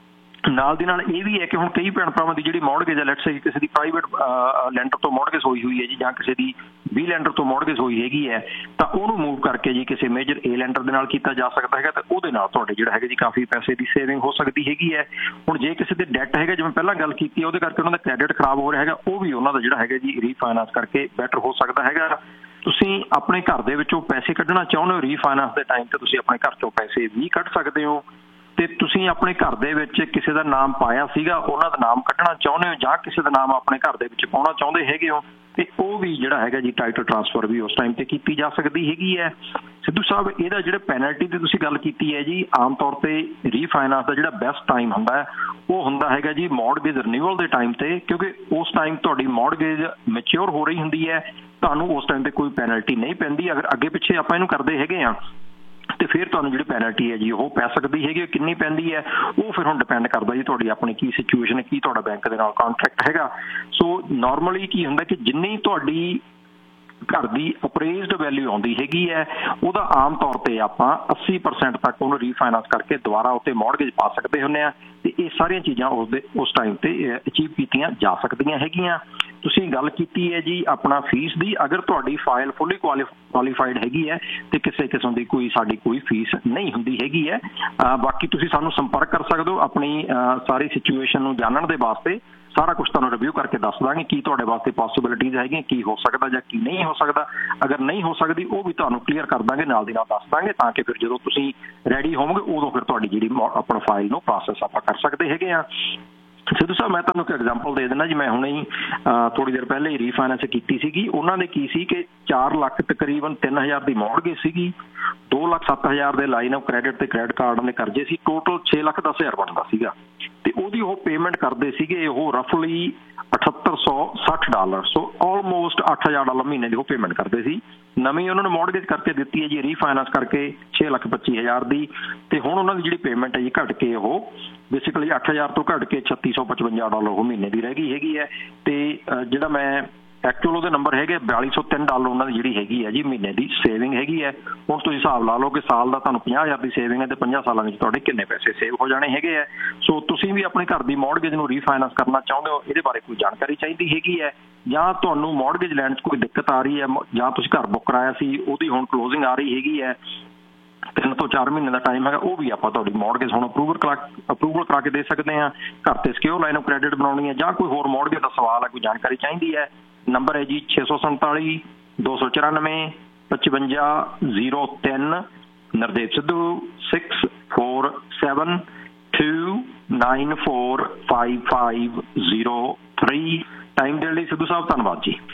ਨਾਲ ਦੀ ਨਾਲ ਇਹ ਵੀ ਹੈ ਕਿ ਹੁਣ ਕਈ ਭੈਣ ਭਰਾਵਾਂ ਦੀ ਜਿਹੜੀ ਮੌਰਗੇਜ ਹੈ, ਲੈਟਸ ਸੇ ਕਿਸੇ ਦੀ ਪ੍ਰਾਈਵੇਟ ਲੈਂਡਰ ਤੋਂ ਮੌਰਗੇਜ ਹੋਈ ਹੋਈ ਹੈ ਜੀ, ਜਾਂ ਕਿਸੇ ਦੀ ਬੀ ਲੈਂਡਰ ਤੋਂ ਮੌਰਗੇਜ ਹੋਈ ਹੈਗੀ ਹੈ ਤਾਂ ਉਹਨੂੰ ਮੂਵ ਕਰਕੇ ਜੀ ਕਿਸੇ ਮੇਜਰ ਏ ਲੈਂਡਰ ਦੇ ਨਾਲ ਕੀਤਾ ਜਾ ਸਕਦਾ ਹੈਗਾ, ਤੇ ਉਹਦੇ ਨਾਲ ਤੁਹਾਡੇ ਜਿਹੜਾ ਹੈਗਾ ਜੀ ਕਾਫੀ ਪੈਸੇ ਦੀ ਸੇਵਿੰਗ ਹੋ ਸਕਦੀ ਹੈਗੀ ਹੈ। ਹੁਣ ਜੇ ਕਿਸੇ ਦੇ ਡੈਟ ਹੈਗਾ, ਜਿਵੇਂ ਪਹਿਲਾਂ ਗੱਲ ਕੀਤੀ, ਉਹਦੇ ਕਰਕੇ ਉਹਨਾਂ ਦਾ ਕ੍ਰੈਡਿਟ ਖਰਾਬ ਹੋ ਰਿਹਾ ਹੈਗਾ, ਉਹ ਵੀ ਉਹਨਾਂ ਦਾ ਜਿਹੜਾ ਹੈਗਾ ਜੀ ਰੀਫਾਈਨਾਂਸ ਕਰਕੇ ਬੈਟਰ ਹੋ ਸਕਦਾ ਹੈਗਾ। ਤੁਸੀਂ ਆਪਣੇ ਘਰ ਦੇ ਵਿੱਚੋਂ ਪੈਸੇ ਕੱਢਣਾ ਚਾਹੁੰਦੇ ਹੋ ਰੀਫਾਈਨਾਂਸ ਦੇ ਟਾਈਮ ਤੇ ਤੁਸੀਂ ਆਪਣੇ ਘਰ ਚੋਂ ਪੈਸੇ ਵੀ ਕੱਢ ਸਕਦੇ ਹੋ, ਤੇ ਤੁਸੀਂ ਆਪਣੇ ਘਰ ਦੇ ਵਿੱਚ ਕਿਸੇ ਦਾ ਨਾਮ ਪਾਇਆ ਸੀਗਾ, ਉਹਨਾਂ ਦਾ ਨਾਮ ਕੱਢਣਾ ਚਾਹੁੰਦੇ ਹੋ ਜਾਂ ਕਿਸੇ ਦਾ ਨਾਮ ਆਪਣੇ ਘਰ ਦੇ ਵਿੱਚ ਪਾਉਣਾ ਚਾਹੁੰਦੇ ਹੈਗੇ ਹੋ, ਤੇ ਉਹ ਵੀ ਜਿਹੜਾ ਹੈਗਾ ਜੀ ਟਾਈਟਲ ਟਰਾਂਸਫਰ ਵੀ ਉਸ ਟਾਈਮ ਤੇ ਕੀਤੀ ਜਾ ਸਕਦੀ ਹੈਗੀ ਹੈ। ਸਿੱਧੂ ਸਾਹਿਬ, ਇਹਦਾ ਜਿਹੜਾ ਪੈਨਲਟੀ ਦੀ ਤੁਸੀਂ ਗੱਲ ਕੀਤੀ ਹੈ ਜੀ, ਆਮ ਤੌਰ ਤੇ ਰੀਫਾਈਨਾਂਸ ਦਾ ਜਿਹੜਾ ਬੈਸਟ ਟਾਈਮ ਹੁੰਦਾ ਹੈ ਉਹ ਹੁੰਦਾ ਹੈਗਾ ਜੀ ਮੌਰਗੇਜ ਰਿਨਿਊਅਲ ਦੇ ਟਾਈਮ ਤੇ, ਕਿਉਂਕਿ ਉਸ ਟਾਈਮ ਤੁਹਾਡੀ ਮੌਰਗੇਜ ਮੈਚਿਓਰ ਹੋ ਰਹੀ ਹੁੰਦੀ ਹੈ, ਤੁਹਾਨੂੰ ਉਸ ਟਾਈਮ ਤੇ ਕੋਈ ਪੈਨਲਟੀ ਨਹੀਂ ਪੈਂਦੀ। ਅਗਰ ਅੱਗੇ ਪਿੱਛੇ ਆਪਾਂ ਇਹਨੂੰ ਕਰਦੇ ਹੈਗੇ ਆ ਤੇ ਫਿਰ ਤੁਹਾਨੂੰ ਜਿਹੜੀ ਪੈਨਲਟੀ ਹੈ ਜੀ ਉਹ ਪੈ ਸਕਦੀ ਹੈਗੀ। ਕਿੰਨੀ ਪੈਂਦੀ ਹੈ ਉਹ ਫਿਰ ਹੁਣ ਡਿਪੈਂਡ ਕਰਦਾ ਜੀ ਤੁਹਾਡੀ ਆਪਣੀ ਕੀ ਸਿਚੁਏਸ਼ਨ ਹੈ, ਕੀ ਤੁਹਾਡਾ ਬੈਂਕ ਦੇ ਨਾਲ ਕੰਟਰੈਕਟ ਹੈਗਾ। ਸੋ ਨਾਰਮਲੀ ਕੀ ਹੁੰਦਾ ਕਿ ਜਿੰਨੀ ਤੁਹਾਡੀ ਘਰ ਦੀ ਅਪਰੇਜ਼ਡ ਵੈਲਿਊ ਆਉਂਦੀ ਹੈਗੀ ਹੈ ਉਹਦਾ ਆਮ ਤੌਰ ਤੇ ਆਪਾਂ ਅੱਸੀ ਪਰਸੈਂਟ ਤੱਕ ਉਹਨੂੰ ਰੀਫਾਈਨਾਂਸ ਕਰਕੇ ਦੁਬਾਰਾ ਉੱਤੇ ਮੌਰਗੇਜ ਪਾ ਸਕਦੇ ਹੁੰਦੇ ਆ, ਤੇ ਇਹ ਸਾਰੀਆਂ ਚੀਜ਼ਾਂ ਉਸਦੇ ਉਸ ਟਾਈਮ ਤੇ ਅਚੀਵ ਕੀਤੀਆਂ ਜਾ ਸਕਦੀਆਂ ਹੈਗੀਆਂ। ਤੁਸੀਂ ਗੱਲ ਕੀਤੀ ਹੈ ਜੀ ਆਪਣਾ ਫੀਸ ਦੀ, ਅਗਰ ਤੁਹਾਡੀ ਫਾਈਲ ਫੁੱਲੀ ਕੁਆਲੀਫਾਈਡ ਹੈਗੀ ਹੈ ਤੇ ਕਿਸੇ ਕਿਸਮ ਦੀ ਕੋਈ ਸਾਡੀ ਕੋਈ ਫੀਸ ਨਹੀਂ ਹੁੰਦੀ ਹੈਗੀ ਹੈ। ਬਾਕੀ ਤੁਸੀਂ ਸਾਨੂੰ ਸੰਪਰਕ ਕਰ ਸਕਦੇ ਹੋ ਆਪਣੀ ਸਾਰੀ ਸਿਚੁਏਸ਼ਨ ਨੂੰ ਜਾਣਨ ਦੇ ਵਾਸਤੇ। ਸਾਰਾ ਕੁਛ ਤੁਹਾਨੂੰ ਰਿਵਿਊ ਕਰਕੇ ਦੱਸ ਦਾਂਗੇ ਕੀ ਤੁਹਾਡੇ ਵਾਸਤੇ ਪੋਸੀਬਿਲਿਟੀਜ਼ ਹੈਗੀਆਂ, ਕੀ ਹੋ ਸਕਦਾ ਜਾਂ ਕੀ ਨਹੀਂ ਹੋ ਸਕਦਾ। ਅਗਰ ਨਹੀਂ ਹੋ ਸਕਦੀ ਉਹ ਵੀ ਤੁਹਾਨੂੰ ਕਲੀਅਰ ਕਰ ਦਾਂਗੇ, ਨਾਲ ਦੀ ਨਾਲ ਦੱਸ ਦਾਂਗੇ, ਤਾਂ ਕਿ ਫਿਰ ਜਦੋਂ ਤੁਸੀਂ ਰੈਡੀ ਹੋਵੋਗੇ ਉਦੋਂ ਫਿਰ ਤੁਹਾਡੀ ਜਿਹੜੀ ਆਪਣਾ ਫਾਈਲ ਨੂੰ ਪ੍ਰੋਸੈਸ ਆਪਾਂ ਕਰ ਸਕਦੇ ਹੈਗੇ ਆ। ਸਿੱਧੂ ਸਾਹਿਬ, ਮੈਂ ਤੁਹਾਨੂੰ ਇੱਕ ਐਗਜ਼ਾਮਪਲ ਦੇ ਦਿੰਦਾ ਜੀ। ਮੈਂ ਹੁਣੇ ਹੀ ਥੋੜ੍ਹੀ ਦੇਰ ਪਹਿਲੇ ਹੀ ਰੀਫਾਈਨਾਂਸ ਕੀਤੀ ਸੀਗੀ। ਉਹਨਾਂ ਦੇ ਕੀ ਸੀ ਕਿ ਚਾਰ ਲੱਖ ਤਕਰੀਬਨ ਤਿੰਨ ਹਜ਼ਾਰ ਦੀ ਮੌਰਗੇਜ ਸੀਗੀ, ਦੋ ਲੱਖ ਸੱਤ ਹਜ਼ਾਰ ਦੇ ਲਾਈਨ ਆਫ ਕ੍ਰੈਡਿਟ ਤੇ ਕ੍ਰੈਡਿਟ ਕਾਰਡਾਂ ਦੇ ਕਰਜ਼ੇ ਸੀ, ਟੋਟਲ ਛੇ ਲੱਖ ਦਸ ਹਜ਼ਾਰ ਬਣਦਾ ਸੀਗਾ, ਤੇ ਉਹਦੀ ਉਹ ਪੇਮੈਂਟ ਕਰਦੇ ਸੀਗੇ ਉਹ ਰਫਲੀ ਅਠੱਤਰ ਸੌ ਸੱਠ ਡਾਲਰ, ਸੋ ਆਲਮੋਸਟ ਅੱਠ ਹਜ਼ਾਰ ਡਾਲਰ ਮਹੀਨੇ ਦੀ ਉਹ ਪੇਮੈਂਟ ਕਰਦੇ ਸੀ। ਨਵੀਂ ਉਹਨਾਂ ਨੂੰ ਮੌਰਗੇਜ ਕਰਕੇ ਦਿੱਤੀ ਹੈ ਜੀ ਰੀਫਾਈਨਾਂਸ ਕਰਕੇ ਛੇ ਲੱਖ ਪੱਚੀ ਹਜ਼ਾਰ ਦੀ, ਤੇ ਹੁਣ ਉਹਨਾਂ ਦੀ ਜਿਹੜੀ ਪੇਮੈਂਟ ਹੈ ਜੀ ਘਟ ਕੇ ਉਹ ਬੇਸਿਕਲੀ ਅੱਠ ਹਜ਼ਾਰ ਤੋਂ ਘਟ ਕੇ ਛੱਤੀ ਸੌ ਪਚਵੰਜਾ ਡਾਲਰ ਉਹ ਮਹੀਨੇ ਦੀ ਰਹਿ ਗਈ ਹੈਗੀ ਹੈ। ਤੇ ਜਿਹੜਾ ਮੈਂ ਐਕਚੁਅਲ ਉਹਦੇ ਨੰਬਰ ਹੈਗੇ ਬਿਆਲੀ ਸੌ ਤਿੰਨ ਡਾਲਰ ਉਹਨਾਂ ਦੀ ਜਿਹੜੀ ਹੈਗੀ ਹੈ ਜੀ ਮਹੀਨੇ ਦੀ ਸੇਵਿੰਗ ਹੈਗੀ ਹੈ। ਹੁਣ ਤੁਸੀਂ ਹਿਸਾਬ ਲਾ ਲਓ ਕਿ ਸਾਲ ਦਾ ਤੁਹਾਨੂੰ ਪੰਜਾਹ ਹਜ਼ਾਰ ਦੀ ਸੇਵਿੰਗ ਹੈ ਤੇ ਪੰਜਾਹ ਸਾਲਾਂ ਵਿੱਚ ਤੁਹਾਡੇ ਕਿੰਨੇ ਪੈਸੇ ਸੇਵ ਹੋ ਜਾਣੇ ਹੈਗੇ ਹੈ। ਸੋ ਤੁਸੀਂ ਵੀ ਆਪਣੇ ਘਰ ਦੀ ਮੌਰਗੇਜ ਨੂੰ ਰੀਫਾਈਨਾਂਸ ਕਰਨਾ ਚਾਹੁੰਦੇ ਹੋ, ਇਹਦੇ ਬਾਰੇ ਕੋਈ ਜਾਣਕਾਰੀ ਚਾਹੀਦੀ ਹੈਗੀ ਹੈ, ਜਾਂ ਤੁਹਾਨੂੰ ਮੌਰਗੇਜ ਲੈਣ 'ਚ ਕੋਈ ਦਿੱਕਤ ਆ ਰਹੀ ਹੈ, ਜਾਂ ਤੁਸੀਂ ਘਰ ਬੁੱਕ ਕਰਾਇਆ ਸੀ ਉਹਦੀ ਹੁਣ ਕਲੋਜ਼ਿੰਗ ਆ ਰਹੀ ਹੈਗੀ ਹੈ, ਤਿੰਨ ਤੋਂ ਚਾਰ ਮਹੀਨੇ ਦਾ ਟਾਈਮ ਹੈਗਾ, ਉਹ ਵੀ ਆਪਾਂ ਤੁਹਾਡੀ ਮੌਰਗੇਜ ਹੁਣ ਅਪਰੂਵਲ ਕਰਾ ਅਪਰੂਵਲ ਕਰਾ ਕੇ ਦੇ ਸਕਦੇ ਹਾਂ। ਘਰ ਤੇ ਸਿਕਿਉਰ ਲਾਈਨ ਆਫ ਕ੍ਰੈਡਿਟ ਬਣਾਉਣੀ ਹੈ ਜਾਂ ਕੋਈ ਹੋਰ ਮੌਰਗੇਜ ਦਾ ਸਵਾਲ ਹੈ, ਕੋਈ ਜਾਣਕਾਰੀ ਚਾਹੀਦੀ ਹੈ, ਨੰਬਰ ਹੈ ਜੀ ਛੇ ਸੌ ਸੰਤਾਲੀ ਦੋ ਸੌ ਚੁਰਾਨਵੇਂ ਪਚਵੰਜਾ ਜ਼ੀਰੋ ਤਿੰਨ। Nardev Sidhu six four seven to nine four five five zero three. Time ਦੇਣ ਲਈ ਸਿੱਧੂ ਸਾਹਿਬ ਧੰਨਵਾਦ ਜੀ।